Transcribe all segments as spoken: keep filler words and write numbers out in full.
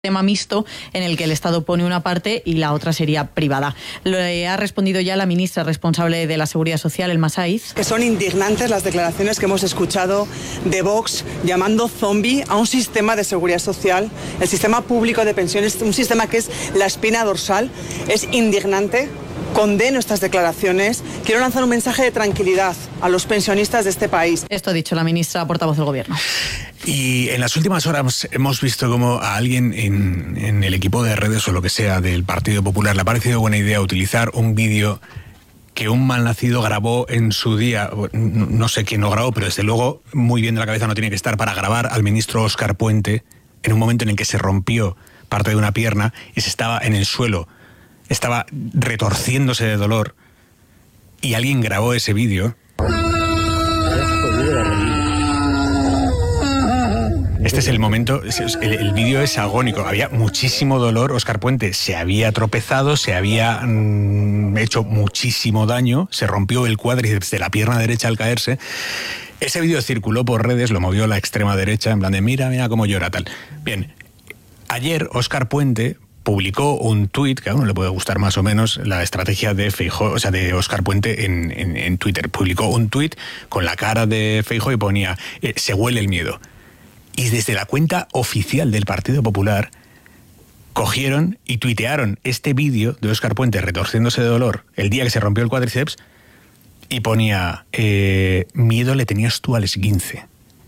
tema mixto en el que el Estado pone una parte y la otra sería privada. Lo ha respondido ya la ministra responsable de la Seguridad Social, Elma Saiz. Que son indignantes las declaraciones que hemos escuchado de Vox llamando zombie a un sistema de seguridad social, el sistema público de pensiones, un sistema que es la espina dorsal. Es indignante. Condeno estas declaraciones. Quiero lanzar un mensaje de tranquilidad a los pensionistas de este país. Esto ha dicho la ministra portavoz del Gobierno. Y en las últimas horas hemos visto como a alguien en, en el equipo de redes o lo que sea del Partido Popular le ha parecido buena idea utilizar un vídeo que un malnacido grabó en su día. No sé quién lo grabó, pero desde luego muy bien de la cabeza no tiene que estar para grabar al ministro Óscar Puente en un momento en el que se rompió parte de una pierna y se estaba en el suelo. Estaba retorciéndose de dolor y alguien grabó ese vídeo. Este es el momento, el, el vídeo es agónico, había muchísimo dolor, Óscar Puente se había tropezado, se había mmm, hecho muchísimo daño, se rompió el cuádriceps de la pierna derecha al caerse. Ese vídeo circuló por redes, lo movió la extrema derecha, en plan de mira, mira cómo llora, tal. Bien, ayer Óscar Puente publicó un tuit, que a uno le puede gustar más o menos la estrategia de Feijóo, o sea, de Óscar Puente en, en, en Twitter. Publicó un tuit con la cara de Feijóo y ponía, eh, se huele el miedo. Y desde la cuenta oficial del Partido Popular cogieron y tuitearon este vídeo de Óscar Puente retorciéndose de dolor el día que se rompió el cuádriceps y ponía, eh, miedo le tenías tú al esguince.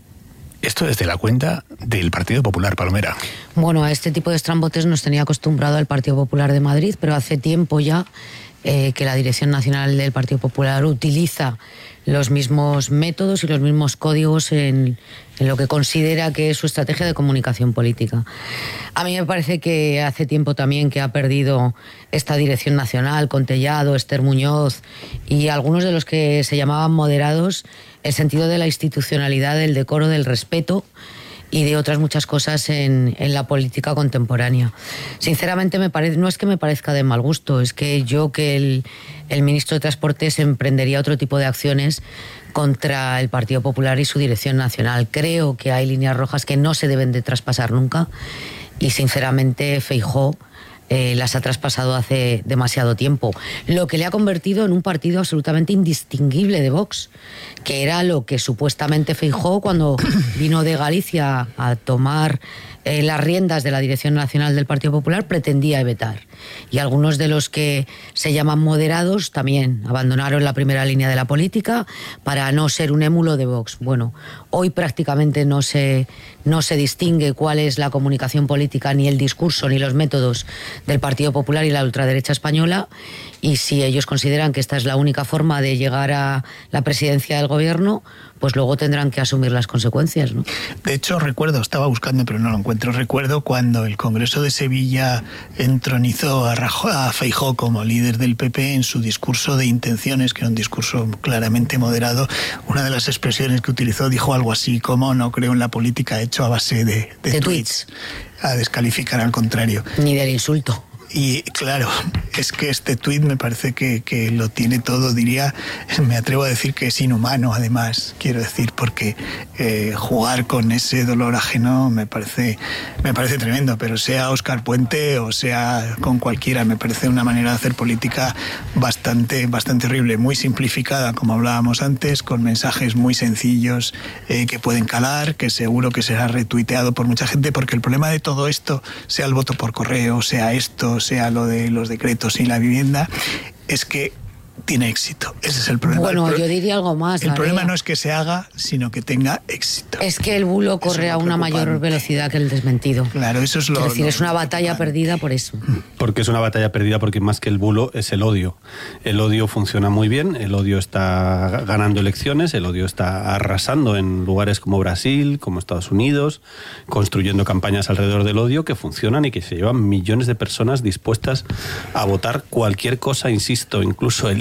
Esto desde la cuenta del Partido Popular, Palomera. Bueno, a este tipo de estrambotes nos tenía acostumbrado el Partido Popular de Madrid, pero hace tiempo ya eh, que la Dirección Nacional del Partido Popular utiliza los mismos métodos y los mismos códigos en, en lo que considera que es su estrategia de comunicación política. A mí me parece que hace tiempo también que ha perdido esta Dirección Nacional, con Tellado, Esther Muñoz y algunos de los que se llamaban moderados, el sentido de la institucionalidad, del decoro, del respeto y de otras muchas cosas en, en la política contemporánea. Sinceramente, me parece, no es que me parezca de mal gusto, es que yo que el, el ministro de Transportes emprendería otro tipo de acciones contra el Partido Popular y su Dirección Nacional. Creo que hay líneas rojas que no se deben de traspasar nunca y, sinceramente, Feijóo Eh, las ha traspasado hace demasiado tiempo, lo que le ha convertido en un partido absolutamente indistinguible de Vox, que era lo que supuestamente Feijóo, cuando vino de Galicia a tomar eh, las riendas de la Dirección Nacional del Partido Popular, pretendía evitar. Y algunos de los que se llaman moderados también abandonaron la primera línea de la política para no ser un émulo de Vox. Bueno, hoy prácticamente no se, no se distingue cuál es la comunicación política, ni el discurso, ni los métodos del Partido Popular y la ultraderecha española, y si ellos consideran que esta es la única forma de llegar a la presidencia del gobierno, pues luego tendrán que asumir las consecuencias, ¿no? De hecho, recuerdo, estaba buscando pero no lo encuentro, recuerdo cuando el Congreso de Sevilla entronizó a, Rajoy, a Feijóo como líder del P P en su discurso de intenciones, que era un discurso claramente moderado. Una de las expresiones que utilizó dijo algo así como: no creo en la política hecho a base de, de, de tweets, tweets, a descalificar al contrario. Ni del insulto. Y claro, es que este tuit me parece que, que lo tiene todo, diría, me atrevo a decir que es inhumano, además, quiero decir, porque eh, jugar con ese dolor ajeno me parece, me parece tremendo, pero sea Óscar Puente o sea con cualquiera, me parece una manera de hacer política bastante, bastante horrible, muy simplificada, como hablábamos antes, con mensajes muy sencillos eh, que pueden calar, que seguro que será retuiteado por mucha gente, porque el problema de todo esto, sea el voto por correo, sea esto, sea lo de los decretos y la vivienda, es que tiene éxito. Ese es el problema. Bueno, el pro- yo diría algo más. El problema María. no es que se haga, sino que tenga éxito. Es que el bulo corre a una mayor velocidad que el desmentido. Claro, eso es lo... Es decir, lo, es una lo batalla perdida por eso. Porque es una batalla perdida, porque más que el bulo es el odio. El odio funciona muy bien, el odio está ganando elecciones, el odio está arrasando en lugares como Brasil, como Estados Unidos, construyendo campañas alrededor del odio que funcionan y que se llevan millones de personas dispuestas a votar cualquier cosa, insisto, incluso el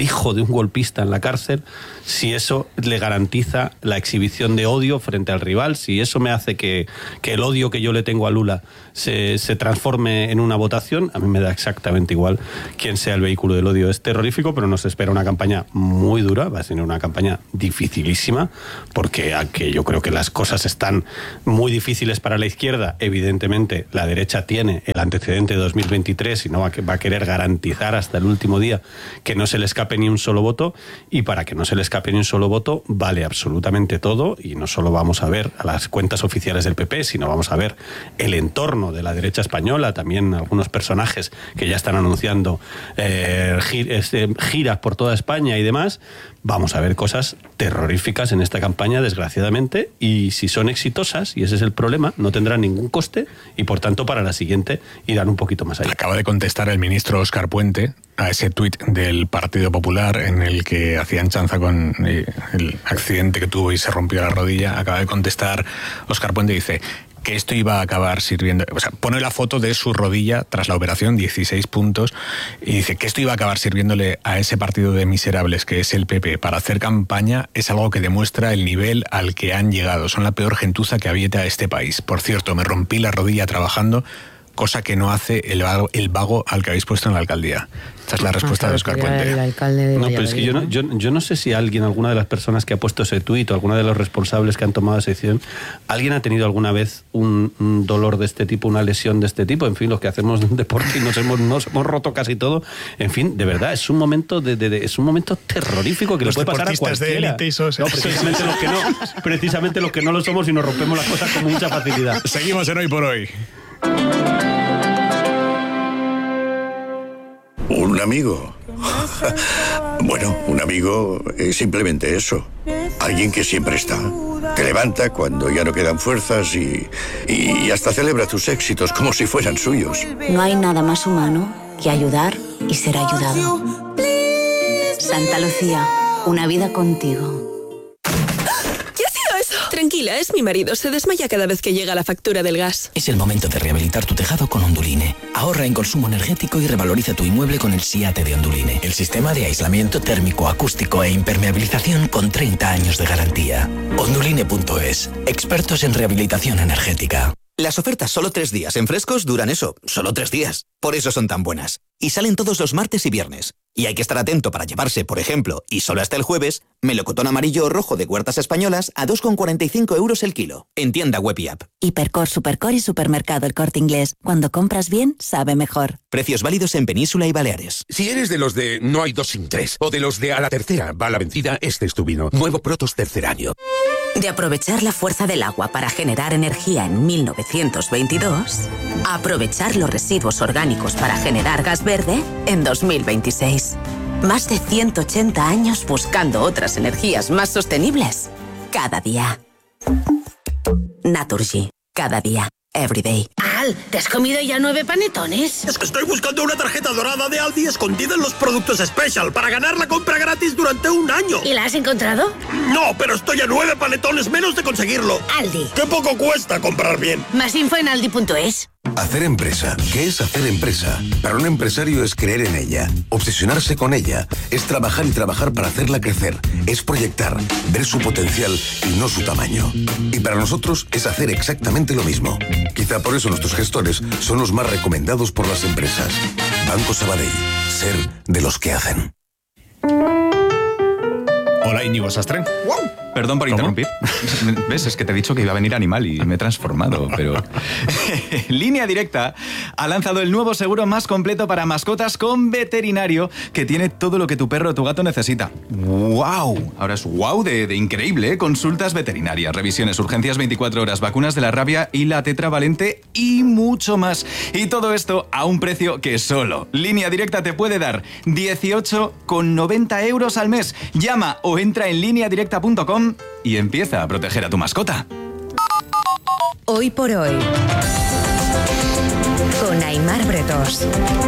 hijo de un golpista en la cárcel, si eso le garantiza la exhibición de odio frente al rival, si eso me hace que, que el odio que yo le tengo a Lula se, se transforme en una votación, a mí me da exactamente igual quién sea el vehículo del odio. Es terrorífico, pero nos espera una campaña muy dura, va a ser una campaña dificilísima, porque aunque yo creo que las cosas están muy difíciles para la izquierda, evidentemente la derecha tiene el antecedente de dos mil veintitrés y no va a, va a querer garantizar hasta el último día que no se le escape ni un solo voto, y para que no se le escape ni un solo voto vale absolutamente todo, y no solo vamos a ver a las cuentas oficiales del P P, sino vamos a ver el entorno de la derecha española, también algunos personajes que ya están anunciando eh, giras por toda España y demás. Vamos a ver cosas terroríficas en esta campaña, desgraciadamente, y si son exitosas, y ese es el problema, no tendrán ningún coste y por tanto para la siguiente irán un poquito más allá. Acaba de contestar el ministro Óscar Puente a ese tuit del Partido Popular en el que hacían chanza con eh, el accidente que tuvo y se rompió la rodilla. Acaba de contestar Óscar Puente y dice que esto iba a acabar sirviendo, o sea, pone la foto de su rodilla tras la operación, dieciséis puntos, y dice que esto iba a acabar sirviéndole a ese partido de miserables que es el P P para hacer campaña. Es algo que demuestra el nivel al que han llegado. Son la peor gentuza que habita este país. Por cierto, me rompí la rodilla trabajando, cosa que no hace el vago, el vago al que habéis puesto en la alcaldía. Esta es la respuesta de Óscar Puente. El alcalde de no, pero es que yo no, yo, yo no sé si alguien, alguna de las personas que ha puesto ese tuit o alguna de los responsables que han tomado esa decisión, alguien ha tenido alguna vez un, un dolor de este tipo, una lesión de este tipo. En fin, los que hacemos deporte y nos hemos, nos hemos roto casi todo. En fin, de verdad, es un momento de, de, de es un momento terrorífico que los le puede pasar a cualquiera. De élite y sos, no, precisamente los que no, precisamente los que no lo somos y nos rompemos las cosas con mucha facilidad. Seguimos en Hoy por Hoy. Un amigo. Bueno, un amigo es simplemente eso. Alguien que siempre está. Te levanta cuando ya no quedan fuerzas y, y hasta celebra tus éxitos como si fueran suyos. No hay nada más humano que ayudar y ser ayudado. Santa Lucía, una vida contigo. Tranquila, es mi marido. Se desmaya cada vez que llega la factura del gas. Es el momento de rehabilitar tu tejado con Onduline. Ahorra en consumo energético y revaloriza tu inmueble con el SIATE de Onduline. El sistema de aislamiento térmico, acústico e impermeabilización con treinta años de garantía. Onduline punto es. Expertos en rehabilitación energética. Las ofertas solo tres días en Frescos duran eso, solo tres días. Por eso son tan buenas. Y salen todos los martes y viernes. Y hay que estar atento para llevarse, por ejemplo, y solo hasta el jueves, melocotón amarillo o rojo de Huertas Españolas a dos con cuarenta y cinco euros el kilo. En tienda web y app. Hipercor, Supercor y Supermercado El Corte Inglés. Cuando compras bien, sabe mejor. Precios válidos en Península y Baleares. Si eres de los de no hay dos sin tres, o de los de a la tercera va la vencida, este es tu vino. Nuevo Protos tercer año. De aprovechar la fuerza del agua para generar energía en mil novecientos veintidós, a aprovechar los residuos orgánicos para generar gas verde en dos mil veintiséis. Más de ciento ochenta años buscando otras energías más sostenibles. Cada día. Naturgy. Cada día. Everyday. Al, ¿te has comido ya nueve panetones? Es que estoy buscando una tarjeta dorada de Aldi escondida en los productos Special para ganar la compra gratis durante un año. ¿Y la has encontrado? No, pero estoy a nueve panetones menos de conseguirlo. Aldi. ¡Qué poco cuesta comprar bien! Más info en aldi punto es. Hacer empresa. ¿Qué es hacer empresa? Para un empresario es creer en ella, obsesionarse con ella, es trabajar y trabajar para hacerla crecer, es proyectar, ver su potencial y no su tamaño. Y para nosotros es hacer exactamente lo mismo. Quizá por eso nuestros gestores son los más recomendados por las empresas. Banco Sabadell. Ser de los que hacen. Hola, Íñigo Sastre. ¡Wow! Perdón por ¿Cómo? interrumpir. ¿Ves? Es que te he dicho que iba a venir Animal y me he transformado, pero... Línea Directa ha lanzado el nuevo seguro más completo para mascotas con veterinario que tiene todo lo que tu perro o tu gato necesita. ¡Wow! Ahora es wow de, de increíble, ¿eh? Consultas veterinarias, revisiones, urgencias veinticuatro horas, vacunas de la rabia y la tetravalente y mucho más. Y todo esto a un precio que solo Línea Directa te puede dar dieciocho con noventa euros al mes. Llama o entra en línea directa punto com y empieza a proteger a tu mascota. Hoy por hoy, con Aimar Bretos.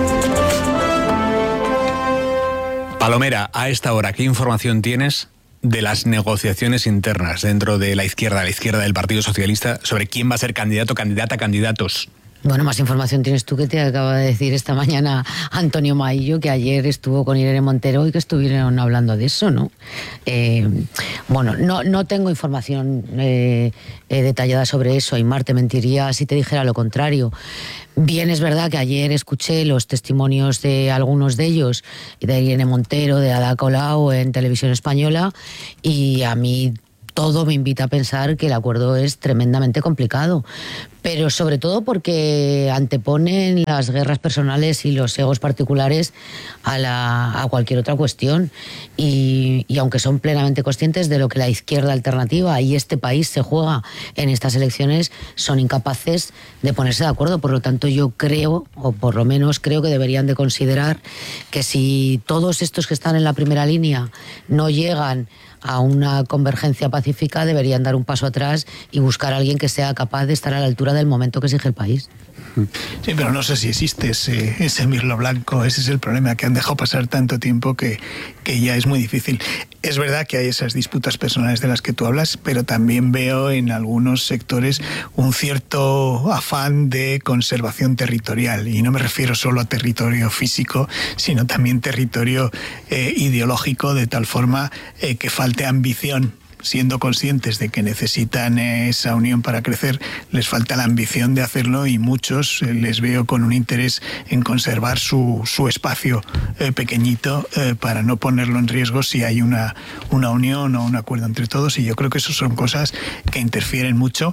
Palomera, a esta hora, ¿qué información tienes de las negociaciones internas dentro de la izquierda, la izquierda del Partido Socialista, sobre quién va a ser candidato, candidata, candidatos? Bueno, más información tienes tú, que te acaba de decir esta mañana Antonio Maillo, que ayer estuvo con Irene Montero y que estuvieron hablando de eso, ¿no? Eh, bueno, no, no tengo información eh, eh, detallada sobre eso, Aymar, te mentiría si te dijera lo contrario. Bien, es verdad que ayer escuché los testimonios de algunos de ellos, de Irene Montero, de Ada Colau en Televisión Española, y a mí todo me invita a pensar que el acuerdo es tremendamente complicado, pero sobre todo porque anteponen las guerras personales y los egos particulares a, la, a cualquier otra cuestión, y, y aunque son plenamente conscientes de lo que la izquierda alternativa y este país se juega en estas elecciones, son incapaces de ponerse de acuerdo. Por lo tanto, yo creo, o por lo menos creo que deberían de considerar que si todos estos que están en la primera línea no llegan a una convergencia pacífica, deberían dar un paso atrás y buscar a alguien que sea capaz de estar a la altura del momento que exige el país. Sí, pero no sé si existe ese, ese mirlo blanco. Ese es el problema, que han dejado pasar tanto tiempo que, que ya es muy difícil. Es verdad que hay esas disputas personales de las que tú hablas, pero también veo en algunos sectores un cierto afán de conservación territorial, y no me refiero solo a territorio físico, sino también territorio eh, ideológico, de tal forma eh, que falte ambición. Siendo conscientes de que necesitan esa unión para crecer, les falta la ambición de hacerlo, y muchos eh, les veo con un interés en conservar su, su espacio eh, pequeñito eh, para no ponerlo en riesgo si hay una, una unión o un acuerdo entre todos, y yo creo que eso son cosas que interfieren mucho.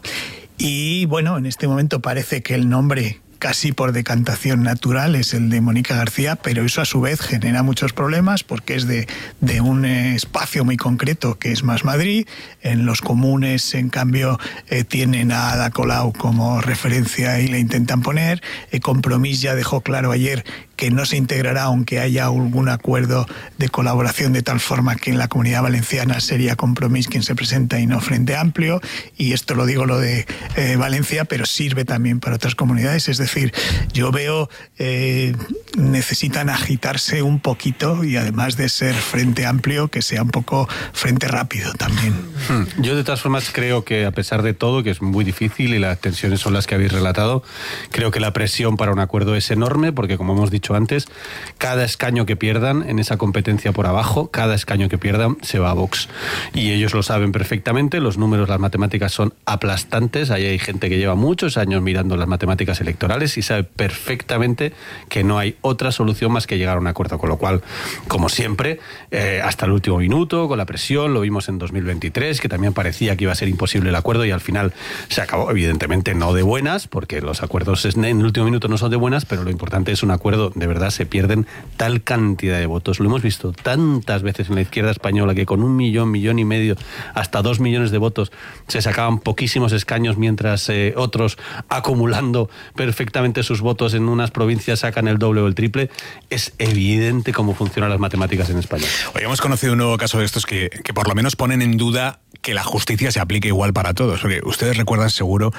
Y bueno, en este momento parece que el nombre casi por decantación natural es el de Mónica García, pero eso a su vez genera muchos problemas porque es de, de un espacio muy concreto que es Más Madrid. En los comunes, en cambio, eh, tienen a Ada Colau como referencia y le intentan poner. Eh, Compromís ya dejó claro ayer que no se integrará aunque haya algún acuerdo de colaboración, de tal forma que en la Comunidad Valenciana sería Compromís quien se presenta y no Frente Amplio, y esto lo digo lo de eh, Valencia, pero sirve también para otras comunidades. Es decir, yo veo eh, necesitan agitarse un poquito, y además de ser Frente Amplio, que sea un poco Frente Rápido también. Yo de todas formas creo que, a pesar de todo, que es muy difícil y las tensiones son las que habéis relatado, creo que la presión para un acuerdo es enorme, porque como hemos dicho antes, cada escaño que pierdan en esa competencia por abajo, cada escaño que pierdan se va a Vox. Y ellos lo saben perfectamente, los números, las matemáticas son aplastantes. Ahí hay gente que lleva muchos años mirando las matemáticas electorales y sabe perfectamente que no hay otra solución más que llegar a un acuerdo. Con lo cual, como siempre, eh, hasta el último minuto, con la presión, lo vimos en dos mil veintitrés, que también parecía que iba a ser imposible el acuerdo, y al final se acabó, evidentemente no de buenas, porque los acuerdos en el último minuto no son de buenas, pero lo importante es un acuerdo. De verdad se pierden tal cantidad de votos. Lo hemos visto tantas veces en la izquierda española, que con un millón, millón y medio, hasta dos millones de votos se sacaban poquísimos escaños, mientras eh, otros, acumulando perfectamente sus votos en unas provincias, sacan el doble o el triple. Es evidente cómo funcionan las matemáticas en España. Hoy hemos conocido un nuevo caso de estos que, que por lo menos ponen en duda que la justicia se aplique igual para todos. Porque ustedes recuerdan seguro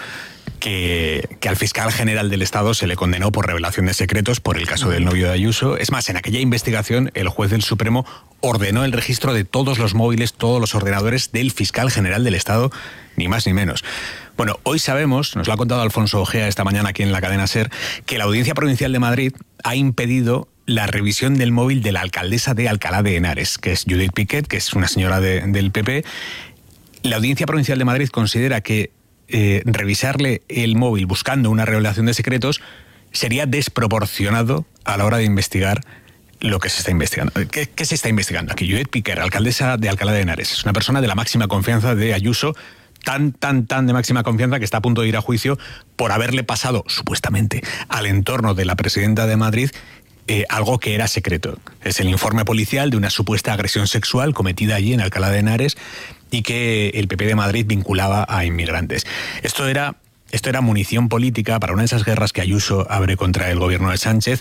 que, que al fiscal general del Estado se le condenó por revelación de secretos por el caso del novio de Ayuso. Es más, en aquella investigación el juez del Supremo ordenó el registro de todos los móviles, todos los ordenadores del fiscal general del Estado, ni más ni menos. Bueno, hoy sabemos, nos lo ha contado Alfonso Ojea esta mañana aquí en la cadena SER, que la Audiencia Provincial de Madrid ha impedido la revisión del móvil de la alcaldesa de Alcalá de Henares, que es Judith Piquet, que es una señora de, del P P. La Audiencia Provincial de Madrid considera que eh, revisarle el móvil buscando una revelación de secretos sería desproporcionado a la hora de investigar lo que se está investigando. ¿Qué, qué se está investigando aquí? Judith Piquet, alcaldesa de Alcalá de Henares, es una persona de la máxima confianza de Ayuso, tan, tan, tan de máxima confianza que está a punto de ir a juicio por haberle pasado, supuestamente, al entorno de la presidenta de Madrid Eh, algo que era secreto. Es el informe policial de una supuesta agresión sexual cometida allí en Alcalá de Henares y que el P P de Madrid vinculaba a inmigrantes. Esto era, esto era munición política para una de esas guerras que Ayuso abre contra el gobierno de Sánchez.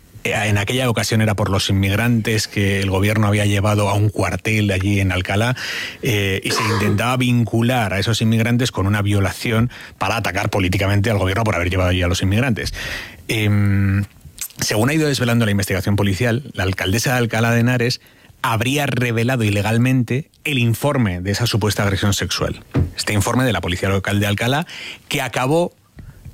En aquella ocasión era por los inmigrantes que el gobierno había llevado a un cuartel allí en Alcalá, eh, y se intentaba vincular a esos inmigrantes con una violación para atacar políticamente al gobierno por haber llevado allí a los inmigrantes. Eh, Según ha ido desvelando la investigación policial, la alcaldesa de Alcalá de Henares habría revelado ilegalmente el informe de esa supuesta agresión sexual. Este informe de la policía local de Alcalá, que acabó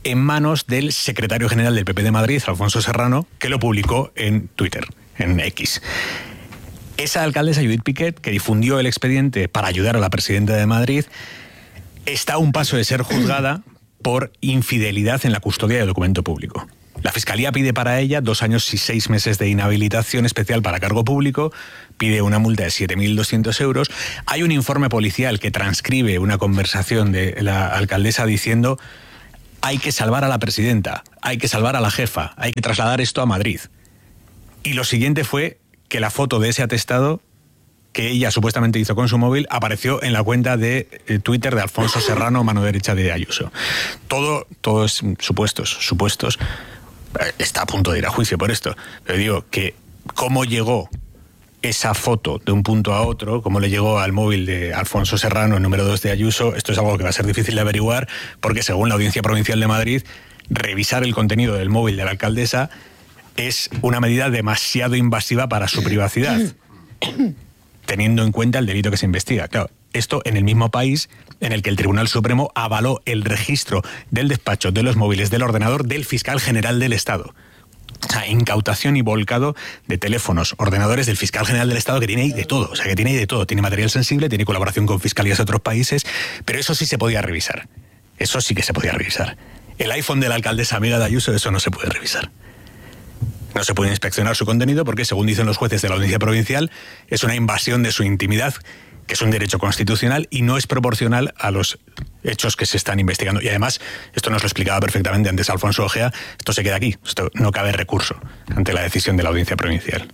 en manos del secretario general del P P de Madrid, Alfonso Serrano, que lo publicó en Twitter, en X. Esa alcaldesa, Judith Piquet, que difundió el expediente para ayudar a la presidenta de Madrid, está a un paso de ser juzgada por infidelidad en la custodia de documento público. La Fiscalía pide para ella dos años y seis meses de inhabilitación especial para cargo público, pide una multa de siete mil doscientos euros. Hay un informe policial que transcribe una conversación de la alcaldesa diciendo: hay que salvar a la presidenta, hay que salvar a la jefa, hay que trasladar esto a Madrid. Y lo siguiente fue que la foto de ese atestado que ella supuestamente hizo con su móvil apareció en la cuenta de Twitter de Alfonso Serrano, mano derecha de Ayuso. Todo, todo es supuestos, supuestos. Está a punto de ir a juicio por esto. Pero digo que cómo llegó esa foto de un punto a otro, cómo le llegó al móvil de Alfonso Serrano, el número dos de Ayuso, esto es algo que va a ser difícil de averiguar, porque según la Audiencia Provincial de Madrid, revisar el contenido del móvil de la alcaldesa es una medida demasiado invasiva para su privacidad, teniendo en cuenta el delito que se investiga. Claro, esto en el mismo país en el que el Tribunal Supremo avaló el registro del despacho, de los móviles, del ordenador del fiscal general del Estado. O sea, incautación y volcado de teléfonos, ordenadores del fiscal general del Estado, que tiene ahí de todo. O sea, que tiene ahí de todo. Tiene material sensible, tiene colaboración con fiscalías de otros países, pero eso sí se podía revisar. Eso sí que se podía revisar. El iPhone de la alcaldesa amiga de Ayuso, eso no se puede revisar. No se puede inspeccionar su contenido porque, según dicen los jueces de la Audiencia Provincial, es una invasión de su intimidad, que es un derecho constitucional y no es proporcional a los hechos que se están investigando. Y además, esto nos lo explicaba perfectamente antes Alfonso Ojea, esto se queda aquí, esto no cabe recurso ante la decisión de la Audiencia Provincial.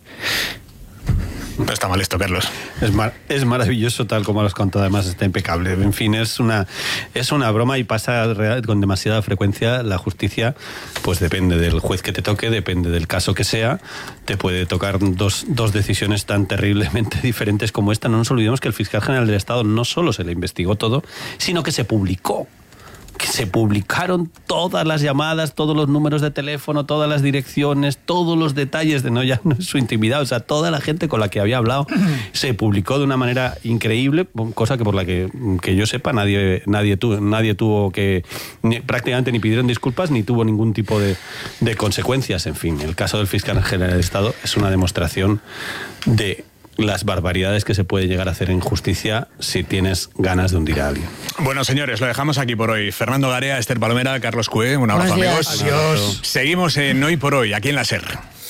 No está mal esto, Carlos. Es, mar, es maravilloso, tal como lo has contado, además está impecable. En fin, es una, es una broma y pasa real, con demasiada frecuencia. La justicia, pues depende del juez que te toque, depende del caso que sea, te puede tocar dos, dos decisiones tan terriblemente diferentes como esta. No nos olvidemos que el fiscal general del Estado no solo se le investigó todo, sino que se publicó. Que se publicaron todas las llamadas, todos los números de teléfono, todas las direcciones, todos los detalles de no ya no es su intimidad, o sea, toda la gente con la que había hablado se publicó de una manera increíble, cosa que por la que, que yo sepa nadie nadie tuvo, nadie tuvo que ni, prácticamente ni pidieron disculpas ni tuvo ningún tipo de, de consecuencias. En fin, el caso del fiscal general del Estado es una demostración de las barbaridades que se puede llegar a hacer en justicia si tienes ganas de hundir a alguien. Bueno, señores, lo dejamos aquí por hoy. Fernando Garea, Esther Palomera, Carlos Cue, un abrazo, amigos. Adiós. Seguimos en Hoy por Hoy, aquí en la SER.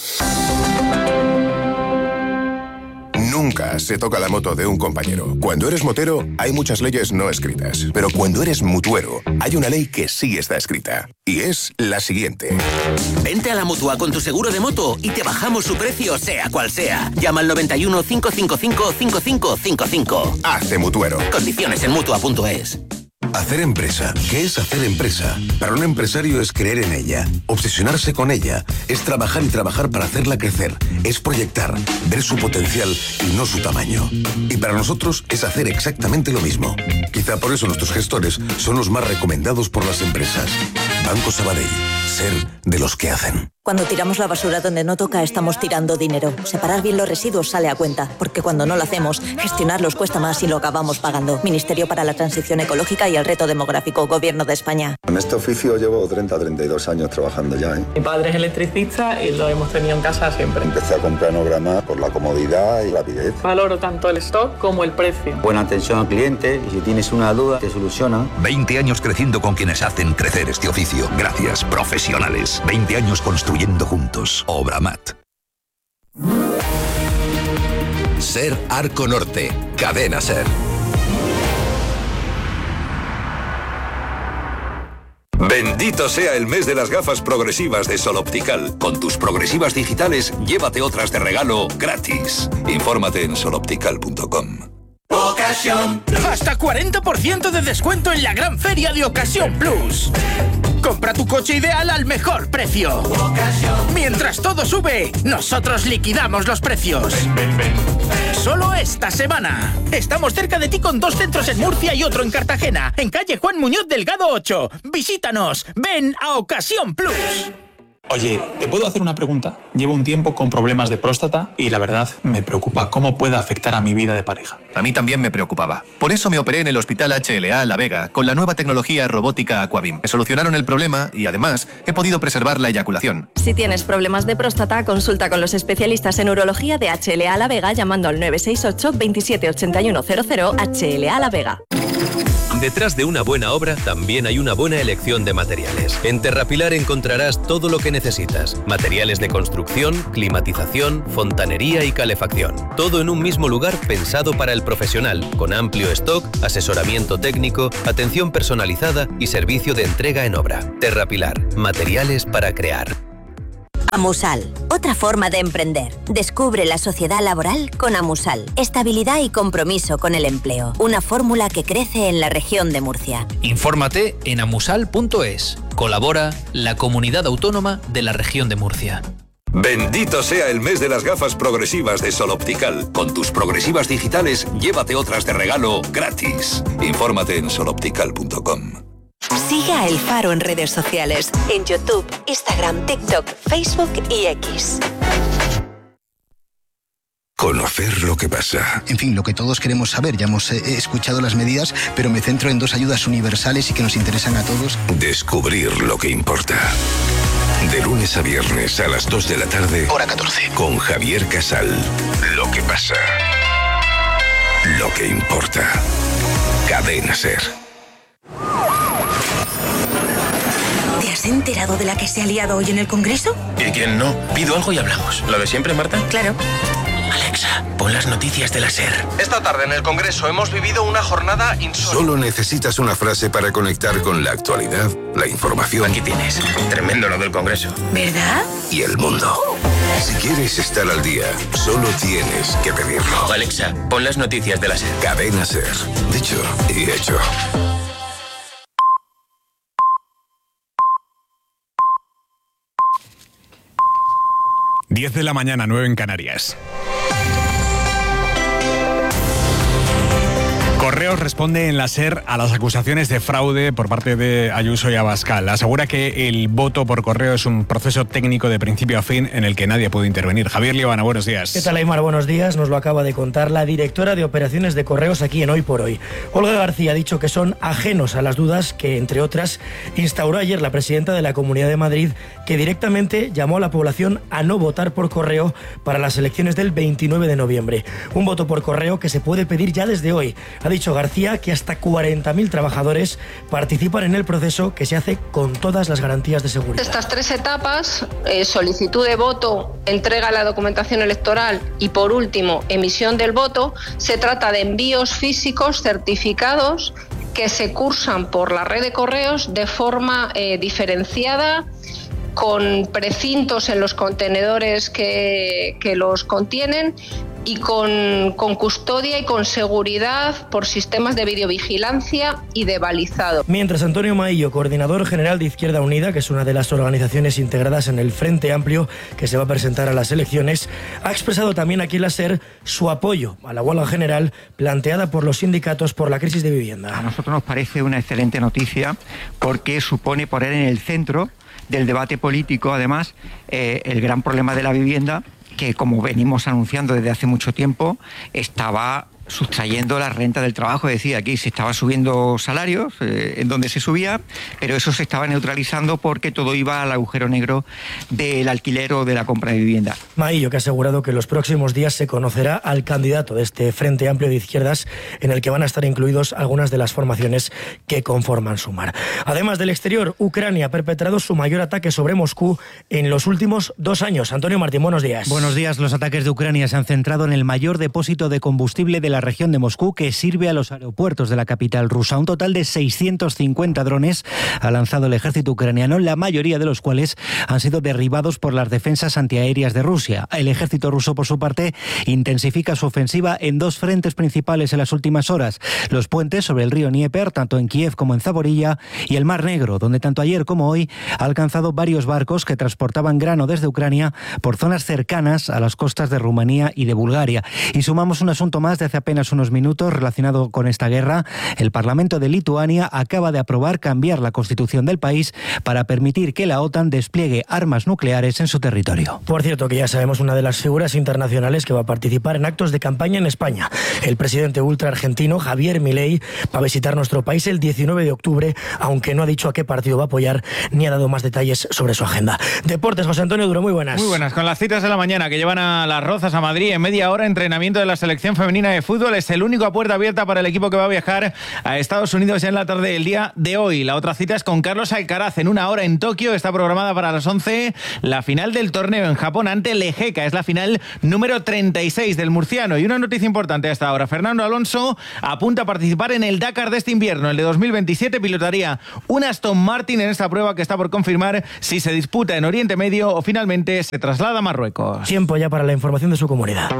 Nunca se toca la moto de un compañero. Cuando eres motero, hay muchas leyes no escritas. Pero cuando eres mutuero, hay una ley que sí está escrita. Y es la siguiente. Vente a la Mutua con tu seguro de moto y te bajamos su precio, sea cual sea. Llama al noventa y uno, cinco cinco cinco, cinco cinco cinco cinco. Hace Mutuero. Condiciones en Mutua punto es. Hacer empresa. ¿Qué es hacer empresa? Para un empresario es creer en ella, obsesionarse con ella, es trabajar y trabajar para hacerla crecer, es proyectar, ver su potencial y no su tamaño. Y para nosotros es hacer exactamente lo mismo. Quizá por eso nuestros gestores son los más recomendados por las empresas. Banco Sabadell. Ser de los que hacen. Cuando tiramos la basura donde no toca, estamos tirando dinero. Separar bien los residuos sale a cuenta, porque cuando no lo hacemos, gestionarlos cuesta más y lo acabamos pagando. Ministerio para la Transición Ecológica y el Reto Demográfico, Gobierno de España. En este oficio llevo treinta a treinta y dos años trabajando ya, ¿eh? Mi padre es electricista y lo hemos tenido en casa siempre. Empecé a comprar Nograma por la comodidad y rapidez. Valoro tanto el stock como el precio. Buena atención al cliente y si tienes una duda, te soluciona. veinte años creciendo con quienes hacen crecer este oficio. Gracias, profesionales. veinte años construyendo juntos. Obramat. SER Arco Norte. Cadena SER. Bendito sea el mes de las gafas progresivas de Sol Optical. Con tus progresivas digitales, llévate otras de regalo gratis. Infórmate en sol optical punto com. Ocasión. Hasta cuarenta por ciento de descuento en la gran feria de Ocasión Plus. Compra tu coche ideal al mejor precio. Ocasión. Mientras todo sube, nosotros liquidamos los precios. Ven, ven, ven. Solo esta semana. Estamos cerca de ti con dos centros en Murcia y otro en Cartagena, en calle Juan Muñoz Delgado ocho. Visítanos. Ven a Ocasión Plus. Oye, ¿te puedo hacer una pregunta? Llevo un tiempo con problemas de próstata y la verdad me preocupa cómo puede afectar a mi vida de pareja. A mí también me preocupaba. Por eso me operé en el Hospital H L A La Vega con la nueva tecnología robótica Aquabim. Me solucionaron el problema y además he podido preservar la eyaculación. Si tienes problemas de próstata, consulta con los especialistas en urología de H L A La Vega llamando al nueve seis ocho, veintisiete ochenta y uno cero cero H L A La Vega. Detrás de una buena obra también hay una buena elección de materiales. En Terrapilar encontrarás todo lo que necesitas. Materiales de construcción, climatización, fontanería y calefacción. Todo en un mismo lugar pensado para el profesional, con amplio stock, asesoramiento técnico, atención personalizada y servicio de entrega en obra. Terrapilar, materiales para crear. Amusal, otra forma de emprender. Descubre la sociedad laboral con Amusal. Estabilidad y compromiso con el empleo. Una fórmula que crece en la región de Murcia. Infórmate en amusal punto es. Colabora la Comunidad Autónoma de la Región de Murcia. Bendito sea el mes de las gafas progresivas de Sol Optical. Con tus progresivas digitales, llévate otras de regalo gratis. Infórmate en sol optical punto com. Sigue a El Faro en redes sociales, en YouTube, Instagram, TikTok, Facebook y X. Conocer lo que pasa. En fin, lo que todos queremos saber. Ya hemos eh, escuchado las medidas, pero me centro en dos ayudas universales y que nos interesan a todos. Descubrir lo que importa. De lunes a viernes a las dos de la tarde. Hora catorce. Con Javier Casal. Lo que pasa. Lo que importa. Cadena SER. ¿Te has enterado de la que se ha liado hoy en el Congreso? ¿Y quién no? Pido algo y hablamos. ¿Lo de siempre, Marta? Claro. Alexa, pon las noticias de la SER. Esta tarde en el Congreso hemos vivido una jornada insólita. Solo necesitas una frase para conectar con la actualidad, la información. Aquí tienes. Tremendo lo del Congreso. ¿Verdad? Y el mundo. Si quieres estar al día, solo tienes que pedirlo. Alexa, pon las noticias de la SER. Cadena SER. Dicho y hecho. diez de la mañana, nueve en Canarias. Correos responde en la SER a las acusaciones de fraude por parte de Ayuso y Abascal. Asegura que el voto por correo es un proceso técnico de principio a fin en el que nadie puede intervenir. Javier Liobana, buenos días. ¿Qué tal, Aymar? Buenos días. Nos lo acaba de contar la directora de operaciones de correos aquí en Hoy por Hoy. Olga García ha dicho que son ajenos a las dudas que, entre otras, instauró ayer la presidenta de la Comunidad de Madrid, que directamente llamó a la población a no votar por correo para las elecciones del veintinueve de noviembre. Un voto por correo que se puede pedir ya desde hoy. Ha dicho García que hasta cuarenta mil trabajadores participan en el proceso, que se hace con todas las garantías de seguridad. Estas tres etapas, eh, solicitud de voto, entrega de la documentación electoral y, por último, emisión del voto, se trata de envíos físicos certificados que se cursan por la red de correos de forma eh, diferenciada, con precintos en los contenedores que, que los contienen y con, con custodia y con seguridad por sistemas de videovigilancia y de balizado. Mientras Antonio Maillo, coordinador general de Izquierda Unida, que es una de las organizaciones integradas en el Frente Amplio que se va a presentar a las elecciones, ha expresado también aquí en la SER su apoyo a la huelga general planteada por los sindicatos por la crisis de vivienda. A nosotros nos parece una excelente noticia porque supone poner en el centro del debate político, además, eh, el gran problema de la vivienda, que, como venimos anunciando desde hace mucho tiempo, estaba sustrayendo la renta del trabajo. Es decir, aquí se estaba subiendo salarios, eh, en donde se subía, pero eso se estaba neutralizando porque todo iba al agujero negro del alquiler o de la compra de vivienda. Maillo, que ha asegurado que en los próximos días se conocerá al candidato de este Frente Amplio de Izquierdas, en el que van a estar incluidos algunas de las formaciones que conforman Sumar. Además del exterior, Ucrania ha perpetrado su mayor ataque sobre Moscú en los últimos dos años. Antonio Martín, buenos días. Buenos días. Los ataques de Ucrania se han centrado en el mayor depósito de combustible de la región de Moscú, que sirve a los aeropuertos de la capital rusa. Un total de seiscientos cincuenta drones ha lanzado el ejército ucraniano, la mayoría de los cuales han sido derribados por las defensas antiaéreas de Rusia. El ejército ruso, por su parte, intensifica su ofensiva en dos frentes principales en las últimas horas: los puentes sobre el río Dnieper, tanto en Kiev como en Zaporilla, y el Mar Negro, donde tanto ayer como hoy ha alcanzado varios barcos que transportaban grano desde Ucrania por zonas cercanas a las costas de Rumanía y de Bulgaria. Y sumamos un asunto más de hace apenas apenas unos minutos, relacionado con esta guerra, el Parlamento de Lituania acaba de aprobar cambiar la constitución del país para permitir que la OTAN despliegue armas nucleares en su territorio. Por cierto, que ya sabemos una de las figuras internacionales que va a participar en actos de campaña en España. El presidente ultra argentino Javier Milei va a visitar nuestro país el diecinueve de octubre, aunque no ha dicho a qué partido va a apoyar ni ha dado más detalles sobre su agenda. Deportes, José Antonio Duro, muy buenas. Muy buenas, con las citas de la mañana que llevan a Las Rozas a Madrid en media hora. Entrenamiento de la selección femenina de fútbol. Es el único a puerta abierta para el equipo que va a viajar a Estados Unidos ya en la tarde del día de hoy. La otra cita es con Carlos Alcaraz en una hora en Tokio. Está programada para las once la final del torneo en Japón ante Lejeka. Es la final número treinta y seis del murciano. Y una noticia importante hasta ahora. Fernando Alonso apunta a participar en el Dakar de este invierno. El de dos mil veintisiete pilotaría un Aston Martin en esta prueba que está por confirmar si se disputa en Oriente Medio o finalmente se traslada a Marruecos. Tiempo ya para la información de su comunidad.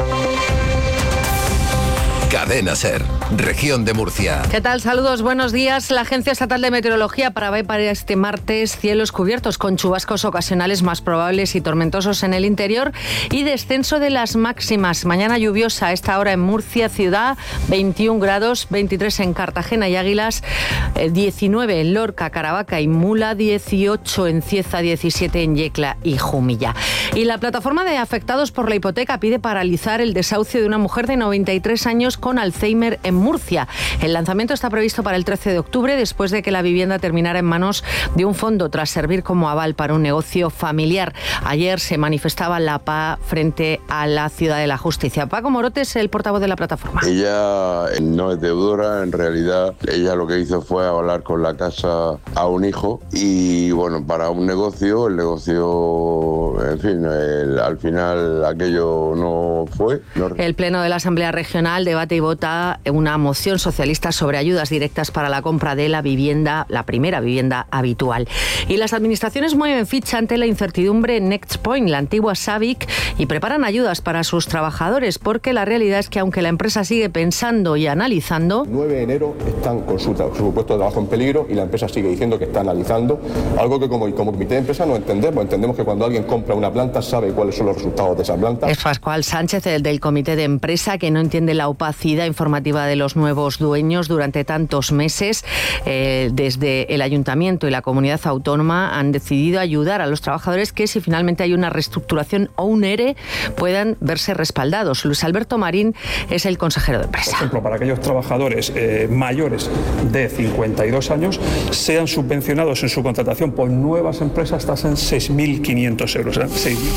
Cadena SER, región de Murcia. ¿Qué tal? Saludos, buenos días. La Agencia Estatal de Meteorología prevé para este martes cielos cubiertos con chubascos ocasionales más probables y tormentosos en el interior y descenso de las máximas. Mañana lluviosa a esta hora en Murcia ciudad, veintiún grados, veintitrés en Cartagena y Águilas, diecinueve en Lorca, Caravaca y Mula, dieciocho en Cieza, diecisiete en Yecla y Jumilla. Y la plataforma de afectados por la hipoteca pide paralizar el desahucio de una mujer de noventa y tres años con Alzheimer en Murcia. El lanzamiento está previsto para el trece de octubre, después de que la vivienda terminara en manos de un fondo tras servir como aval para un negocio familiar. Ayer se manifestaba la P A frente a la Ciudad de la Justicia. Paco Morotes, el portavoz de la plataforma. Ella no es deudora, en realidad ella lo que hizo fue avalar con la casa a un hijo y bueno, para un negocio, el negocio, en fin, el, al final aquello no fue. No... El Pleno de la Asamblea Regional debate y vota una moción socialista sobre ayudas directas para la compra de la vivienda, la primera vivienda habitual. Y las administraciones mueven ficha ante la incertidumbre en NextPoint, la antigua Savic, y preparan ayudas para sus trabajadores, porque la realidad es que aunque la empresa sigue pensando y analizando... nueve de enero están con su, su puesto de trabajo en peligro y la empresa sigue diciendo que está analizando, algo que como, como comité de empresa no entendemos. Entendemos que cuando alguien compra una planta sabe cuáles son los resultados de esa planta. Es Pascual Sánchez, el del comité de empresa, que no entiende la opacidad informativa de los nuevos dueños durante tantos meses. Eh, desde el Ayuntamiento y la Comunidad Autónoma han decidido ayudar a los trabajadores que, si finalmente hay una reestructuración o un ERE, puedan verse respaldados. Luis Alberto Marín es el consejero de empresa. Por ejemplo, para aquellos trabajadores eh, mayores de cincuenta y dos años, sean subvencionados en su contratación por nuevas empresas hasta en seis mil quinientos euros. ¿eh? seis mil.